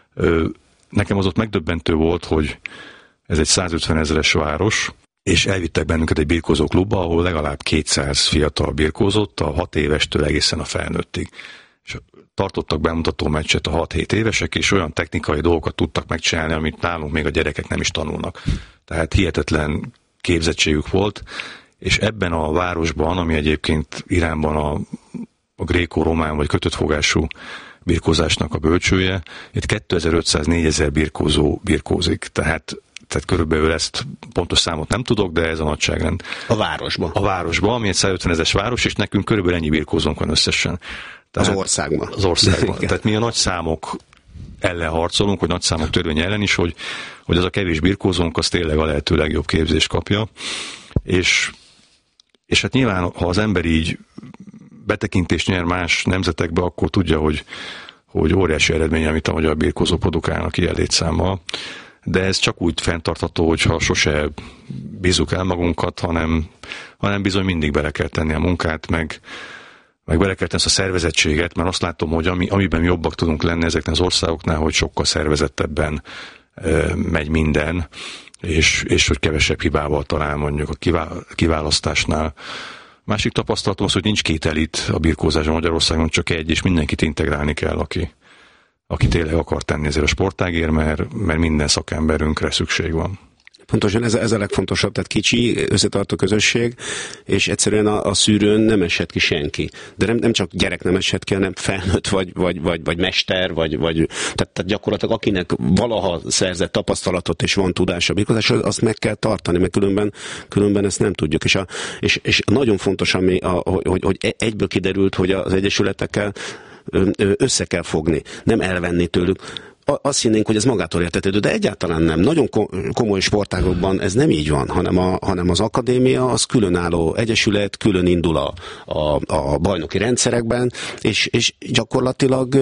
Nekem az ott megdöbbentő volt, hogy ez egy 150 000-es város, és elvittek bennünket egy birkózó klubba, ahol legalább 200 fiatal birkózott, a 6 évestől egészen a felnőttig. És tartottak bemutató meccset a 6-7 évesek, és olyan technikai dolgokat tudtak megcsinálni, amit nálunk még a gyerekek nem is tanulnak. Tehát hihetetlen képzettségük volt, és ebben a városban, ami egyébként Iránban a gréko-román vagy kötött fogású birkózásnak a bölcsője, itt 2500-4000 birkózó birkózik. Tehát körülbelül ezt pontos számot nem tudok, de ez a nagyságrend. A városban? A városban, ami egy 150 000-es város, és nekünk körülbelül ennyi birkózónk van összesen. Tehát az országban. Az országban. Tehát mi a nagy számok ellen harcolunk, vagy nagy számok törvény ellen is, hogy az a kevés birkózónk az tényleg a lehető legjobb képzést kapja. És hát nyilván, ha az ember így betekintést nyer más nemzetekbe, akkor tudja, hogy óriási eredmény, amit a magyar birkózó produkálnak ilyen létszámmal. De ez csak úgy fenntartható, hogyha sose bízzuk el magunkat, hanem bizony mindig bele kell tenni a munkát, meg bele kell tenni ezt a szervezettséget, mert azt látom, hogy amiben jobbak tudunk lenni ezeknek az országoknál, hogy sokkal szervezettebben megy minden, és hogy kevesebb hibával talál mondjuk a kiválasztásnál. Másik tapasztalatom az, hogy nincs két elit a birkózásban Magyarországon, csak egy, és mindenkit integrálni kell, aki tényleg akar tenni ezért a sportágért, mert minden szakemberünkre szükség van. Pontosan ez a legfontosabb, tehát kicsi, összetartó közösség, és egyszerűen a szűrőn nem esett ki senki. De nem csak gyerek nem esett ki, hanem felnőtt, vagy mester, tehát gyakorlatilag akinek valaha szerzett tapasztalatot és van tudása a birkózásról, azt meg kell tartani, mert különben ezt nem tudjuk. És nagyon fontos, hogy egyből kiderült, hogy az egyesületekkel össze kell fogni, nem elvenni tőlük. azt hinnénk, hogy ez magától értetődő, de egyáltalán nem. Nagyon komoly sportágokban ez nem így van, hanem az akadémia az különálló egyesület, külön indul a bajnoki rendszerekben, és gyakorlatilag,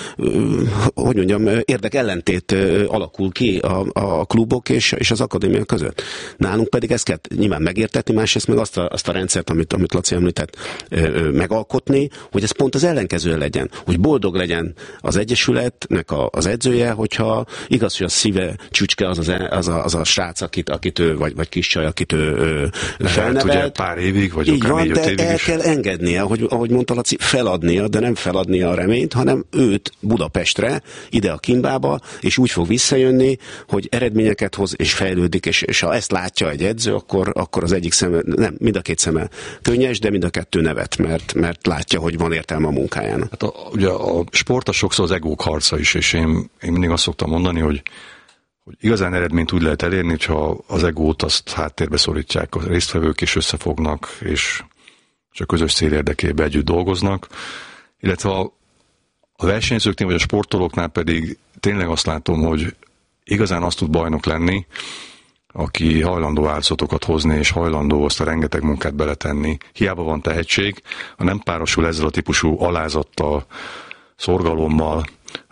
hogy mondjam, érdekellentét alakul ki a klubok és az akadémia között. Nálunk pedig ezt kell nyilván megértetni, másrészt meg azt a rendszert, amit Laci említett, megalkotni, hogy ez pont az ellenkező legyen, hogy boldog legyen az egyesületnek az edzője, hogyha igaz, hogy a szíve csücske az a srác, akit ő, vagy kis csaj, akit ő felnevelt. Ugye pár évig, vagy így akár 4-5 évig el is. kell engednie, ahogy mondta Laci, feladnia, de nem feladnia a reményt, hanem őt Budapestre, ide a Kimbába, és úgy fog visszajönni, hogy eredményeket hoz, és fejlődik, és ha ezt látja egy edző, akkor az egyik szeme, nem, mind a két szeme könnyes, de mind a kettő nevet, mert látja, hogy van értelme a munkájának. Hát ugye a sport az sokszor az egók harca is, és én mindig azt szoktam mondani, hogy igazán eredményt úgy lehet elérni, hogyha az egót azt háttérbe szorítják a résztvevők, és összefognak, és a közös cél érdekében együtt dolgoznak, illetve a versenyzőknél vagy a sportolóknál pedig tényleg azt látom, hogy igazán azt tud bajnok lenni, aki hajlandó áldozatokat hozni, és hajlandó azt a rengeteg munkát beletenni. Hiába van tehetség, ha nem párosul ezzel a típusú alázattal, szorgalommal,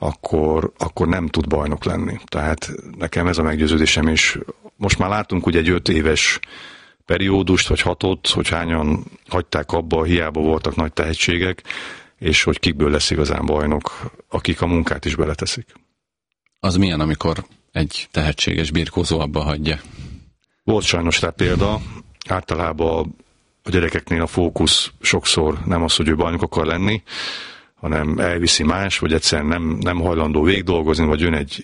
akkor nem tud bajnok lenni. Tehát nekem ez a meggyőződésem, és most már látunk ugye egy 5 éves periódust, vagy 6-ot, hogy hányan hagyták abba, hiába voltak nagy tehetségek, és hogy kikből lesz igazán bajnok, akik a munkát is beleteszik. Az milyen, amikor egy tehetséges birkózó abba hagyja? Volt sajnos rá példa. Általában a gyerekeknél a fókusz sokszor nem az, hogy ő bajnok akar lenni, hanem elviszi más, vagy egyszerűen nem hajlandó végigdolgozni, vagy jön egy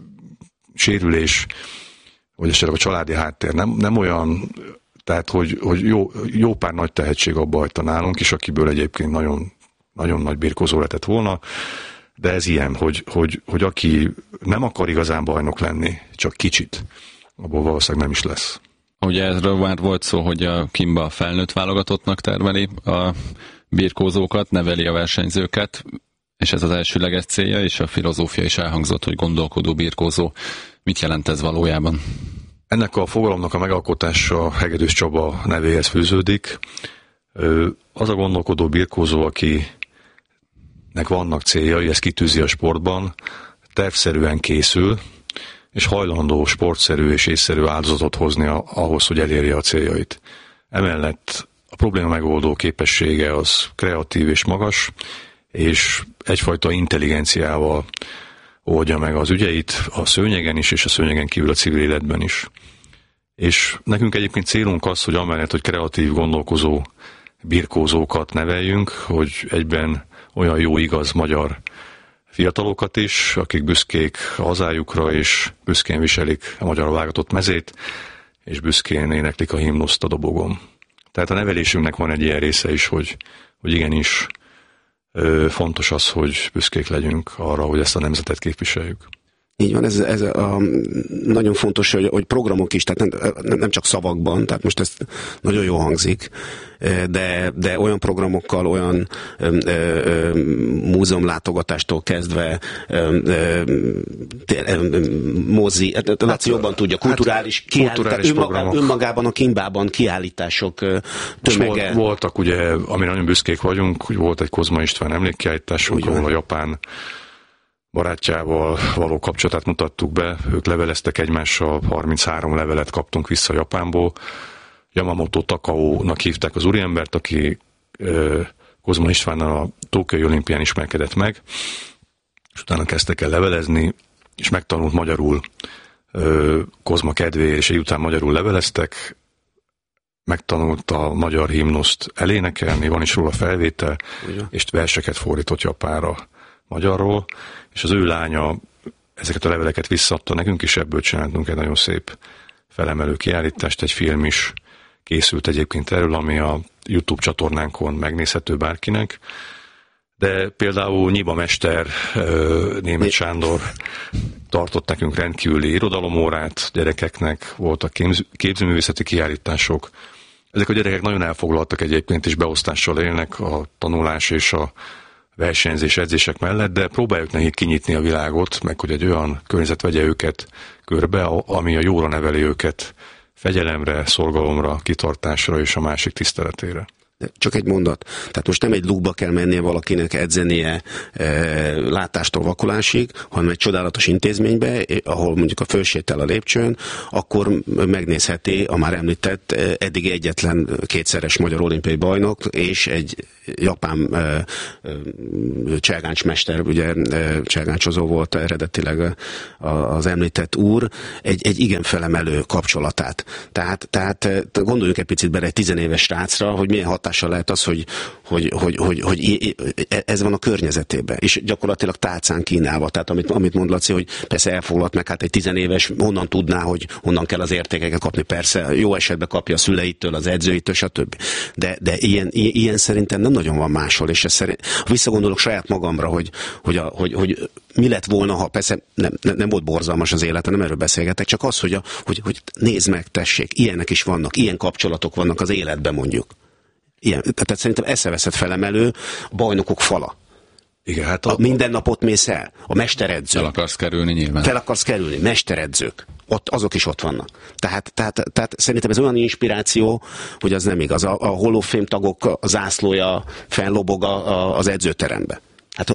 sérülés, vagy esetleg a családi háttér nem olyan, tehát hogy jó pár nagy tehetség abba hagyta nálunk is, akiből egyébként nagyon, nagyon nagy birkózó lehetett volna, de ez ilyen, hogy aki nem akar igazán bajnok lenni, csak kicsit, abból valószínűleg nem is lesz. Ugye erről már volt szó, hogy a Kimba a felnőtt válogatottnak termeli a birkózókat, neveli a versenyzőket, és ez az elsőleges célja, és a filozófia is elhangzott, hogy gondolkodó birkózó. Mit jelent ez valójában? Ennek a fogalomnak a megalkotása Hegedűs Csaba nevéhez fűződik. Az a gondolkodó birkózó, akinek vannak céljai, ezt kitűzi a sportban, tervszerűen készül, és hajlandó sportszerű és észszerű áldozatot hozni ahhoz, hogy elérje a céljait. Emellett a probléma megoldó képessége az kreatív és magas, és egyfajta intelligenciával oldja meg az ügyeit a szőnyegen is, és a szőnyegen kívül a civil életben is. És nekünk egyébként célunk az, hogy amellett, hogy kreatív, gondolkozó birkózókat neveljünk, hogy egyben olyan jó, igaz magyar fiatalokat is, akik büszkék a hazájukra, és büszkén viselik a magyar válogatott mezét, és büszkén éneklik a himnuszt a dobogon. Tehát a nevelésünknek van egy ilyen része is, hogy igenis fontos az, hogy büszkék legyünk arra, hogy ezt a nemzetet képviseljük. Így van, ez nagyon fontos, hogy programok is, tehát nem csak szavakban, tehát most ez nagyon jól hangzik, de olyan programokkal, olyan múzeumlátogatástól kezdve mozi, Laci jobban tudja, kulturális programok. Önmagában a Kimbában kiállítások tömege. Voltak ugye, amire nagyon büszkék vagyunk, hogy volt egy Kozma István emlékkiállításunk, ahol a japán barátjával való kapcsolatát mutattuk be, ők leveleztek egymással, 33 levelet kaptunk vissza Japánból. Yamamoto Takao-nak hívták az úriembert, aki Kozma Istvánnal a Tokiói olimpián ismerkedett meg, és utána kezdtek el levelezni, és megtanult magyarul Kozma kedvéért, és után magyarul leveleztek, megtanult a magyar himnuszt elénekelni, van is róla felvétel, és verseket fordított japánra magyarról, és az ő lánya ezeket a leveleket visszaadta nekünk, és ebből csináltunk egy nagyon szép felemelő kiállítást, egy film is készült egyébként erről, ami a YouTube csatornánkon megnézhető bárkinek, de például Nyiba mester, Németh Sándor tartott nekünk rendkívüli irodalomórát gyerekeknek, voltak képzőművészeti kiállítások. Ezek a gyerekek nagyon elfoglaltak egyébként, és beosztással élnek, a tanulás és a versenyzés, edzések mellett, de próbáljuk nekik kinyitni a világot, meg hogy egy olyan környezet vegye őket körbe, ami a jóra neveli őket fegyelemre, szorgalomra, kitartásra és a másik tiszteletére. Csak egy mondat. Tehát most nem egy lukba kell mennie valakinek edzenie látástól vakulásig, hanem egy csodálatos intézménybe, ahol mondjuk a fölsétel a lépcsőn, akkor megnézheti a már említett eddig egyetlen kétszeres magyar olimpiai bajnok, és egy japán cselgáncsmester, ugye cselgáncsozó volt eredetileg az említett úr, egy igen felemelő kapcsolatát. Tehát gondoljunk egy picit bele egy 10 éves srácra, hogy milyen hatással lehet az, hogy ez van a környezetében, és gyakorlatilag tálcán kínálva. Tehát amit mond Laci, hogy persze elfoglalt meg, hát egy 10 éves honnan tudná, hogy honnan kell az értékeket kapni, persze jó esetben kapja a szüleitől, az edzőitől, stb. De ilyen szerintem nem nagyon van máshol, és visszagondolok saját magamra, hogy mi lett volna, ha persze nem volt borzalmas az élete, nem erről beszélgetek, csak az, hogy nézd meg, tessék, ilyenek is vannak, ilyen kapcsolatok vannak az életben mondjuk. Ilyen, tehát szerintem eszeveszett felemelő bajnokok fala. Igen, hát a mindennapot mész el, a mesteredző. Fel akarsz kerülni nyilván. Fel akarsz kerülni, mesteredzők. Azok is ott vannak. Tehát szerintem ez olyan inspiráció, hogy az nem igaz. A Hall of Fame tagok zászlója fellobog az edzőterembe. Hát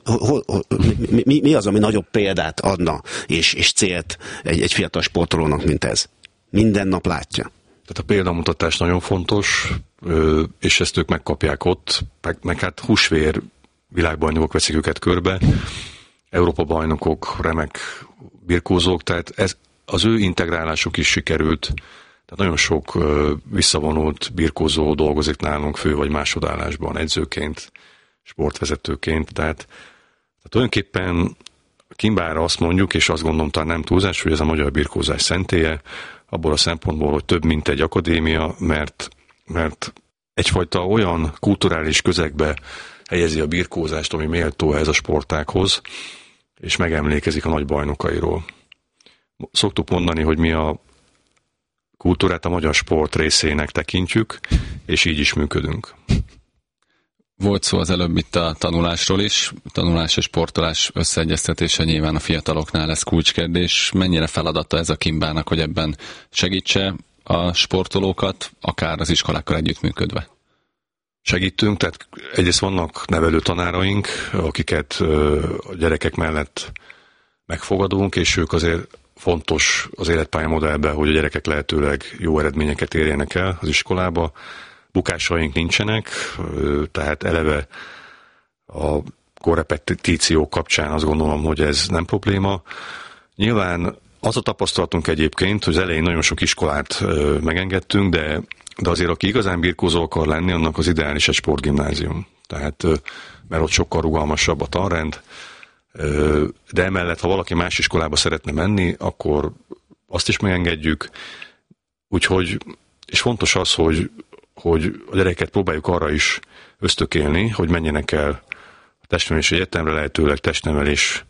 mi az, ami nagyobb példát adna és célt egy fiatal sportolónak, mint ez? Minden nap látja. Tehát a példamutatás nagyon fontos, és ezt ők megkapják ott, meg hát húsvér világbajnokok veszik őket körbe, Európa-bajnokok, remek birkózók, tehát az ő integrálásuk is sikerült. Tehát nagyon sok visszavonult birkózó dolgozik nálunk fő- vagy másodállásban, edzőként, sportvezetőként. Tehát tulajdonképpen Kimbára azt mondjuk, és azt gondolom talán nem túlzás, hogy ez a magyar birkózás szentélye, abból a szempontból, hogy több, mint egy akadémia, mert egyfajta olyan kulturális közegbe helyezi a birkózást, ami méltó ez a sportághoz, és megemlékezik a nagy bajnokairól. Szoktuk mondani, hogy mi a kultúrát a magyar sport részének tekintjük, és így is működünk. Volt szó az előbb itt a tanulásról is. Tanulás és sportolás összeegyeztetése nyilván a fiataloknál lesz kulcskérdés. Mennyire feladata ez a Kimbának, hogy ebben segítse a sportolókat, akár az iskolákkal együttműködve? Segítünk, tehát egyrészt vannak nevelő tanáraink, akiket a gyerekek mellett megfogadunk, és ők azért fontos az életpályamodellben, hogy a gyerekek lehetőleg jó eredményeket érjenek el az iskolába. Bukásaink nincsenek, tehát eleve a korrepetíció kapcsán azt gondolom, hogy ez nem probléma. Nyilván az a tapasztalatunk egyébként, hogy az elején nagyon sok iskolát megengedtünk, de azért aki igazán birkózó akar lenni, annak az ideális egy sportgimnázium. Tehát, mert ott sokkal rugalmasabb a tanrend, de emellett, ha valaki más iskolába szeretne menni, akkor azt is megengedjük. Úgyhogy, és fontos az, hogy a gyerekeket próbáljuk arra is ösztökélni, hogy menjenek el a testnevelési egyetemre, lehetőleg testnevelés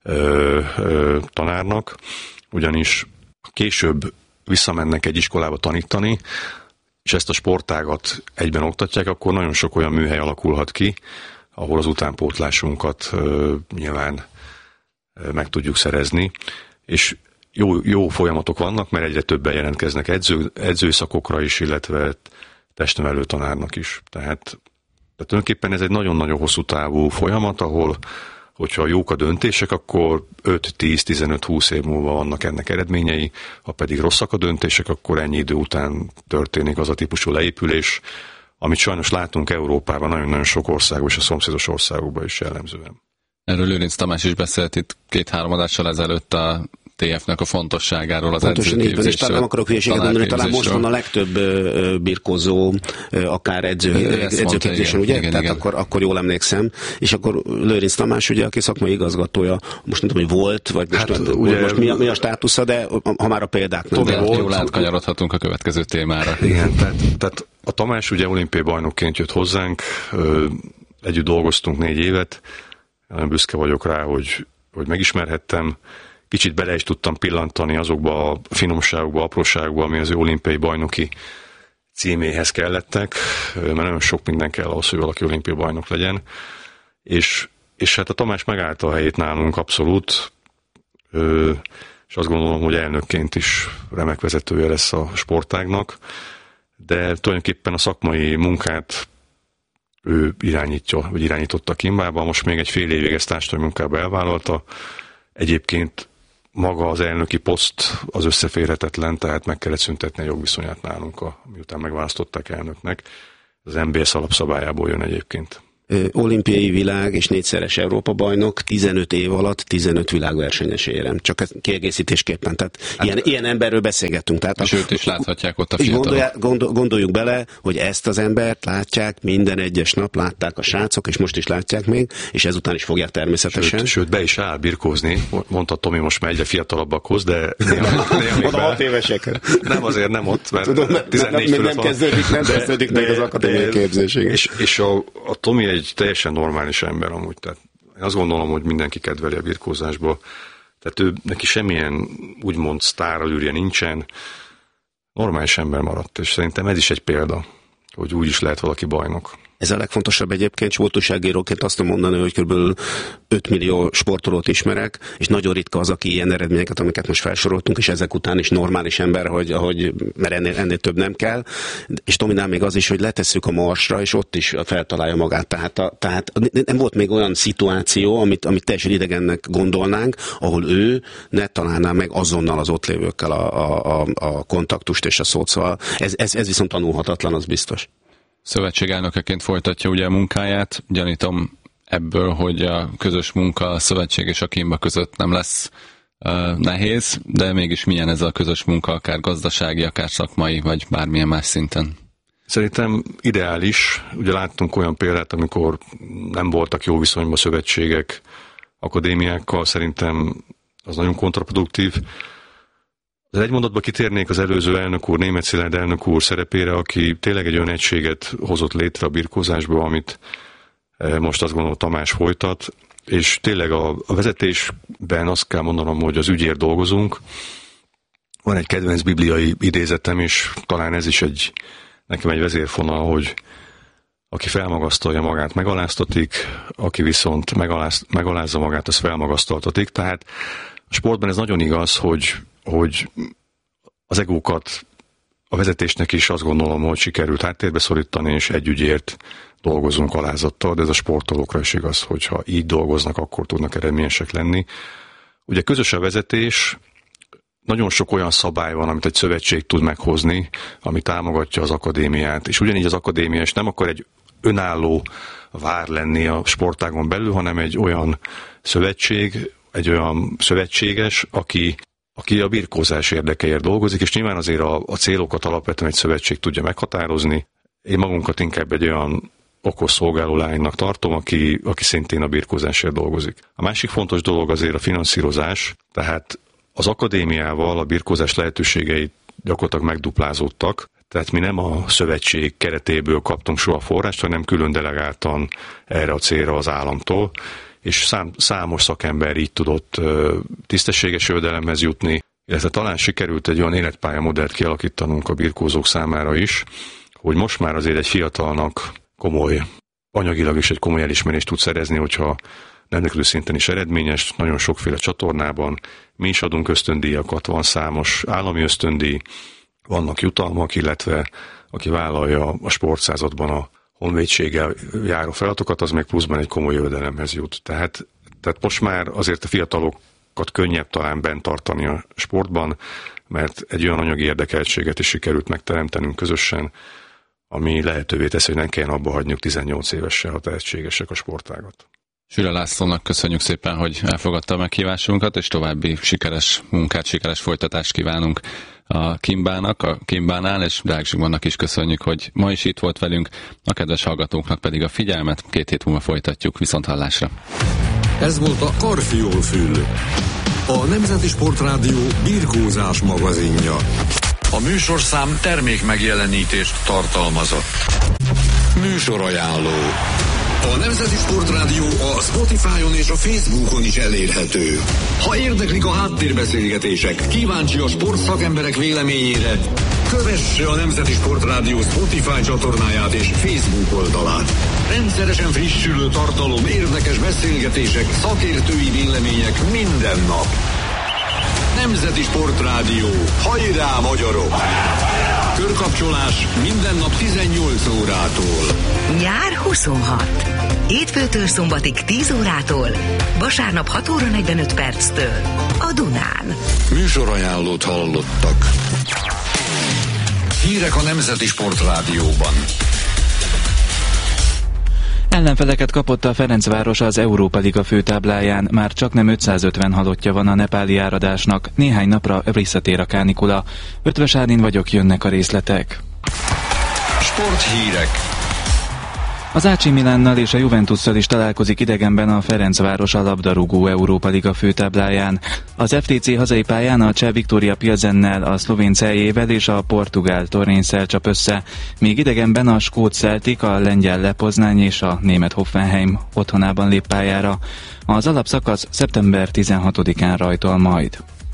tanárnak, ugyanis később visszamennek egy iskolába tanítani, és ezt a sportágat egyben oktatják, akkor nagyon sok olyan műhely alakulhat ki, ahol az utánpótlásunkat nyilván meg tudjuk szerezni, és jó folyamatok vannak, mert egyre többen jelentkeznek edzőszakokra is, illetve testnevelő tanárnak is. Tehát tulajdonképpen ez egy nagyon-nagyon hosszú távú folyamat, ahol, hogyha jók a döntések, akkor 5-10-15-20 év múlva vannak ennek eredményei, ha pedig rosszak a döntések, akkor ennyi idő után történik az a típusú leépülés, amit sajnos látunk Európában, nagyon-nagyon sok országban és a szomszédos országokban is jellemzően. Erről Lőrinc Tamás is beszélt itt 2-3 adással ezelőtt a TF-nek a fontosságáról, az edzőképzésről. És talán nem akarok hülyeséget mondani, talán most van a legtöbb birkózó, akár edzőképzésen, ugye? Igen, tehát igen. Akkor jól emlékszem. És akkor Lőrinc Tamás, ugye, aki szakmai igazgatója, most nem tudom, hogy volt, vagy most, hát, ugye, most mi a státusza, de ha már a példák nem. Jól átkanyarodhatunk a következő témára. Igen, tehát a Tamás ugye olimpiai bajnokként jött hozzánk, együtt dolgoztunk 4 évet, nagyon büszke vagyok rá, hogy megismerhettem. Kicsit bele is tudtam pillantani azokba a finomságokba, apróságokba, ami az ő olimpiai bajnoki címéhez kellettek, mert nagyon sok minden kell ahhoz, hogy valaki olimpiai bajnok legyen. És és hát a Tamás megállta a helyét nálunk abszolút, és azt gondolom, hogy elnökként is remek vezetője lesz a sportágnak, de tulajdonképpen a szakmai munkát ő irányította Kimbába, most még egy fél évig ezt társadalmi munkába elvállalta. Egyébként maga az elnöki poszt az összeférhetetlen, tehát meg kellett szüntetni a jogviszonyát nálunk, miután megválasztották elnöknek. Az NBS alapszabályából jön egyébként. Olimpiai világ és 4-szeres Európa bajnok, 15 év alatt 15 világversenyes érem. Csak kiegészítésképpen. Tehát ilyen emberről beszélgettünk. Tehát és őt is láthatják ott a fiatalok. Gondoljuk bele, hogy ezt az embert látják minden egyes nap, látták a srácok, és most is látják még, és ezután is fogják természetesen. Sőt, be is áll birkózni. Mondta Tomi, most már egyre fiatalabbakhoz, de oda 6 évesek. Nem, azért nem ott, mert tudom, 14 nem kezdődik meg az akadémiai képzésig. És a Tomi egy teljesen normális ember amúgy, tehát én azt gondolom, hogy mindenki kedveli a birkózásból, tehát neki semmilyen úgymond sztárallűrje nincsen, normális ember maradt, és szerintem ez is egy példa, hogy úgy is lehet valaki bajnok. Ez a legfontosabb egyébként, sportújságíróként azt tudom mondani, hogy kb. 5 millió sportolót ismerek, és nagyon ritka az, aki ilyen eredményeket, amiket most felsoroltunk, és ezek után is normális ember, mert ennél több nem kell. És Tominál még az is, hogy letesszük a marsra, és ott is feltalálja magát. Tehát nem volt még olyan szituáció, amit teljesen idegennek gondolnánk, ahol ő ne találná meg azonnal az ott lévőkkel a kontaktust és a szót. Szóval ez viszont tanulhatatlan, az biztos. Szövetségelnökeként folytatja ugye a munkáját. Gyanítom ebből, hogy a közös munka a szövetség és a Kimba között nem lesz nehéz, de mégis milyen ez a közös munka, akár gazdasági, akár szakmai, vagy bármilyen más szinten? Szerintem ideális. Ugye láttunk olyan példát, amikor nem voltak jó viszonyban szövetségek akadémiákkal, szerintem az nagyon kontraproduktív. Az egy mondatba kitérnék az előző elnök úr, Németh Szilárd elnök úr szerepére, aki tényleg egy olyan egységet hozott létre a birkózásba, amit most azt gondolom Tamás folytat, és tényleg a vezetésben azt kell mondanom, hogy az ügyért dolgozunk. Van egy kedvenc bibliai idézetem, és talán ez is nekem egy vezérfonal, hogy aki felmagasztalja magát, megaláztatik, aki viszont megalázza magát, az felmagasztaltatik. Tehát a sportban ez nagyon igaz, hogy az egókat a vezetésnek is azt gondolom, hogy sikerült háttérbe szorítani, és egy ügyért dolgozunk alázattal, de ez a sportolókra is igaz, hogyha így dolgoznak, akkor tudnak eredményesek lenni. Ugye közös a vezetés, nagyon sok olyan szabály van, amit egy szövetség tud meghozni, ami támogatja az akadémiát, és ugyanígy az akadémia is nem akar egy önálló vár lenni a sportágon belül, hanem egy olyan szövetség, egy olyan szövetséges, aki a birkózás érdekeért dolgozik, és nyilván azért a célokat alapvetően egy szövetség tudja meghatározni. Én magunkat inkább egy olyan okos szolgáló lánynak tartom, aki szintén a birkózásért dolgozik. A másik fontos dolog azért a finanszírozás, tehát az akadémiával a birkózás lehetőségei gyakorlatilag megduplázódtak, tehát mi nem a szövetség keretéből kaptunk soha forrást, hanem külön delegáltan erre a célra az államtól, és számos szakember így tudott tisztességes jövedelemhez jutni, illetve talán sikerült egy olyan életpályamodellt kialakítanunk a birkózók számára is, hogy most már azért egy fiatalnak komoly, anyagilag is egy komoly elismerést tud szerezni, hogyha nemzetközi szinten is eredményes, nagyon sokféle csatornában. Mi is adunk ösztöndíjakat, van számos állami ösztöndíj, vannak jutalmak, illetve aki vállalja a sportszázadban a honvédséggel járó feladatokat, az még pluszban egy komoly jövedelemhez jut. Tehát most már azért a fiatalokat könnyebb talán bent tartani a sportban, mert egy olyan anyagi érdekeltséget is sikerült megteremtenünk közösen, ami lehetővé teszi, hogy nem kelljen abba hagyniuk 18 évesen, ha tehetségesek a sportágat. Süle Lászlónak köszönjük szépen, hogy elfogadta a meghívásunkat, és további sikeres munkát, sikeres folytatást kívánunk a Kimbának, a Kimbánál, és Deák Zsigmondnak is köszönjük, hogy ma is itt volt velünk, a kedves hallgatóknak pedig a figyelmet. 2 hét múlva folytatjuk, viszonthallásra. Ez volt a Karfiol-fül, a Nemzeti Sportrádió birkózás magazinja. A műsorszám termék megjelenítést tartalmazott. Műsorajánló. A Nemzeti Sportrádió a Spotify-on és a Facebookon is elérhető. Ha érdeklik a háttérbeszélgetések, kíváncsi a sportszakemberek véleményére, kövesse a Nemzeti Sportrádió Spotify csatornáját és Facebook oldalát. Rendszeresen frissülő tartalom, érdekes beszélgetések, szakértői vélemények minden nap. Nemzeti Sportrádió. Hajrá, magyarok! Körkapcsolás minden nap 18 órától. Nyár 26. Hétfőtől szombatig 10 órától, vasárnap 6 óra 45 perctől a Dunán. Műsorajánlót hallottak. Hírek a Nemzeti Sportrádióban. Ellenfeleket kapott a Ferencváros az Európa Liga főtábláján, már csaknem 550 halottja van a nepáli áradásnak, néhány napra visszatér a kánikula. Ötvös Árnin vagyok, jönnek a részletek. Sporthírek. Az AC Milánnal és a Juventusszal is találkozik idegenben a Ferencváros a labdarúgó Európa Liga főtábláján. Az FTC hazai pályán a cseh Viktória Pilsennel, a szlovén Celjével és a portugál Torrenszel csap össze, míg idegenben a skót Celtic, a lengyel Lepoznány és a német Hoffenheim otthonában lép pályára. Az alapszakasz szeptember 16-án rajtol majd.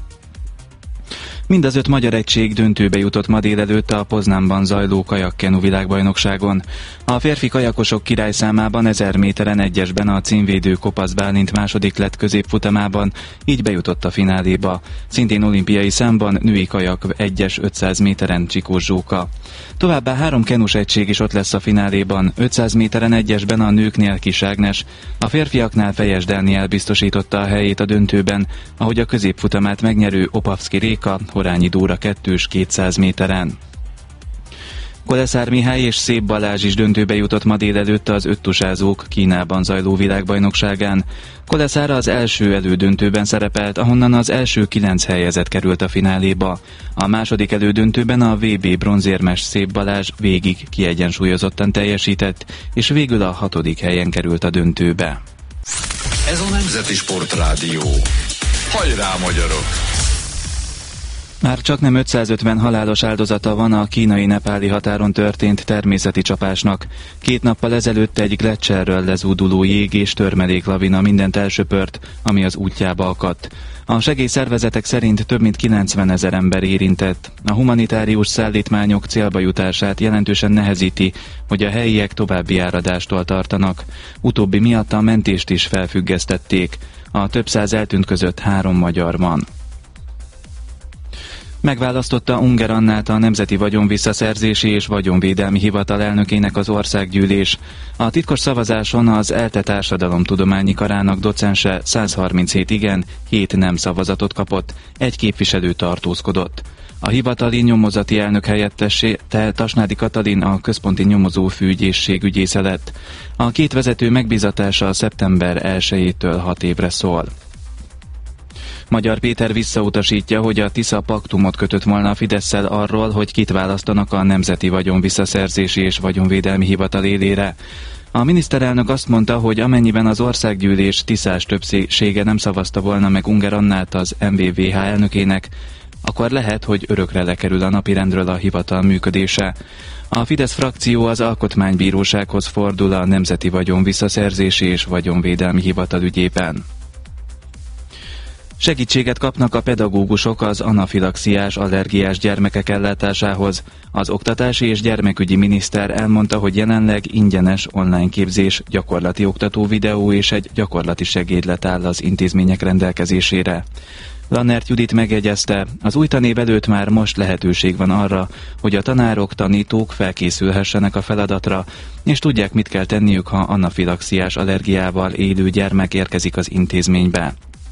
Mind az 5 magyar egység döntőbe jutott ma délelőtt a Poznanban zajló kajakkenu világbajnokságon. A férfi kajakosok királyszámában 1000 méteren egyesben a címvédő Kopasz Bálint második lett középfutamában, így bejutott a fináléba. Szintén olimpiai számban női kajak egyes 500 méteren Csikós Zsóka. Továbbá 3 kenus egység is ott lesz a fináléban, 500 méteren egyesben a nőknél Kis Ágnes, a férfiaknál Fejes Dániel biztosította a helyét a döntőben, ahogy a középfutamát megnyerő Opavszki Réka, Horányi Dóra 2-s 200 méteren. Koleszár Mihály és Szép Balázs is döntőbe jutott ma délelőtt az öttusázók Kínában zajló világbajnokságán. Koleszár az első elődöntőben szerepelt, ahonnan az első 9 helyezett került a fináléba. A második elődöntőben a VB bronzérmes Szép Balázs végig kiegyensúlyozottan teljesített, és végül a 6. helyen került a döntőbe. Ez a Nemzeti Sportrádió. Hajrá, magyarok! Már csaknem 550 halálos áldozata van a kínai-nepáli határon történt természeti csapásnak. 2 nappal ezelőtt egy gleccserről lezúduló jég és törmeléklavina mindent elsöpört, ami az útjába akadt. A segélyszervezetek szerint több mint 90 000 ember érintett. A humanitárius szállítmányok célba jutását jelentősen nehezíti, hogy a helyiek további áradástól tartanak. Utóbbi miatt a mentést is felfüggesztették. A több száz eltűnt között 3 magyar van. Megválasztotta Unger Annát a Nemzeti Vagyonvisszaszerzési és Vagyonvédelmi Hivatal elnökének az országgyűlés. A titkos szavazáson az ELTE társadalomtudományi karának docense 137 igen, 7 nem szavazatot kapott, 1 képviselő tartózkodott. A hivatali nyomozati elnök helyettese Tasnádi Katalin a központi nyomozó főügyészség ügyésze lett. A 2 vezető megbízatása szeptember 1-től 6 évre szól. Magyar Péter visszautasítja, hogy a Tisza paktumot kötött volna a Fidesszel arról, hogy kit választanak a Nemzeti Vagyonvisszaszerzési és Vagyonvédelmi Hivatal élére. A miniszterelnök azt mondta, hogy amennyiben az országgyűlés tiszás többsége nem szavazta volna meg Unger Annát az MVVH elnökének, akkor lehet, hogy örökre lekerül a napirendről a hivatal működése. A Fidesz frakció az Alkotmánybírósághoz fordul a Nemzeti Vagyonvisszaszerzési és Vagyonvédelmi Hivatal ügyében. Segítséget kapnak a pedagógusok az anafilaxiás allergiás gyermekek ellátásához. Az oktatási és gyermekügyi miniszter elmondta, hogy jelenleg ingyenes online képzés, gyakorlati oktató videó és egy gyakorlati segédlet áll az intézmények rendelkezésére. Lannert Judit megjegyezte, az új tanév előtt már most lehetőség van arra, hogy a tanárok, tanítók felkészülhessenek a feladatra, és tudják, mit kell tenniük, ha anafilaxiás allergiával élő gyermek érkezik az intézménybe.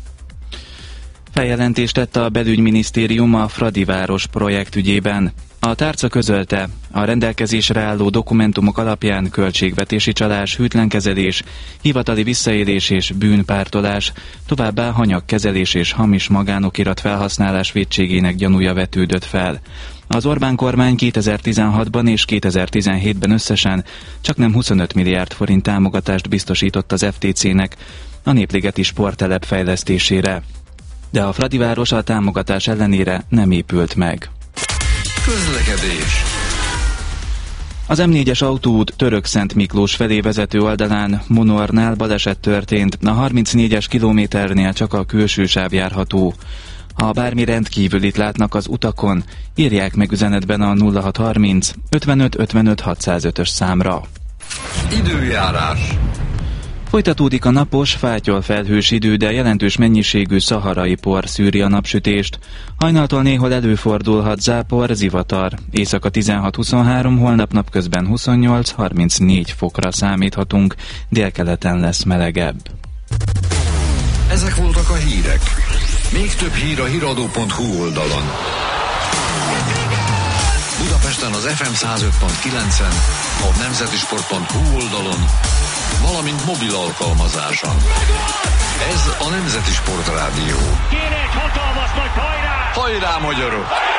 Feljelentést tett a belügyminisztérium a Fradiváros projekt ügyében. A tárca közölte, a rendelkezésre álló dokumentumok alapján költségvetési csalás, hűtlenkezelés, hivatali visszaélés és bűnpártolás, továbbá hanyagkezelés és hamis magánokirat felhasználás vétségének gyanúja vetődött fel. Az Orbán kormány 2016-ban és 2017-ben összesen csaknem 25 milliárd forint támogatást biztosított az FTC-nek a Népligeti sporttelep fejlesztésére. De a Fradiváros a támogatás ellenére nem épült meg. Közlekedés. Az M4-es autóút Törökszent Miklós felé vezető oldalán Monornál baleset történt, a 34-es kilométernél csak a külső sáv járható. Ha bármi rendkívülit látnak az utakon, írják meg üzenetben a 0630 55 55 605-ös számra. Időjárás. Folytatódik a napos, fátyol felhős idő, de jelentős mennyiségű szaharai por szűri a napsütést. Hajnaltól néhol előfordulhat zápor, zivatar. Éjszaka 16-23, holnap napközben 28-34 fokra számíthatunk. Délkeleten lesz melegebb. Ezek voltak a hírek. Még több hír a hiradó.hu oldalon. Budapesten az FM 105.9-en, a nemzetisport.hu oldalon, valamint mobil alkalmazáson. Ez a Nemzeti Sport Rádió. Kéne egy hatalmas nagy hajrá! Hajrá, magyarok!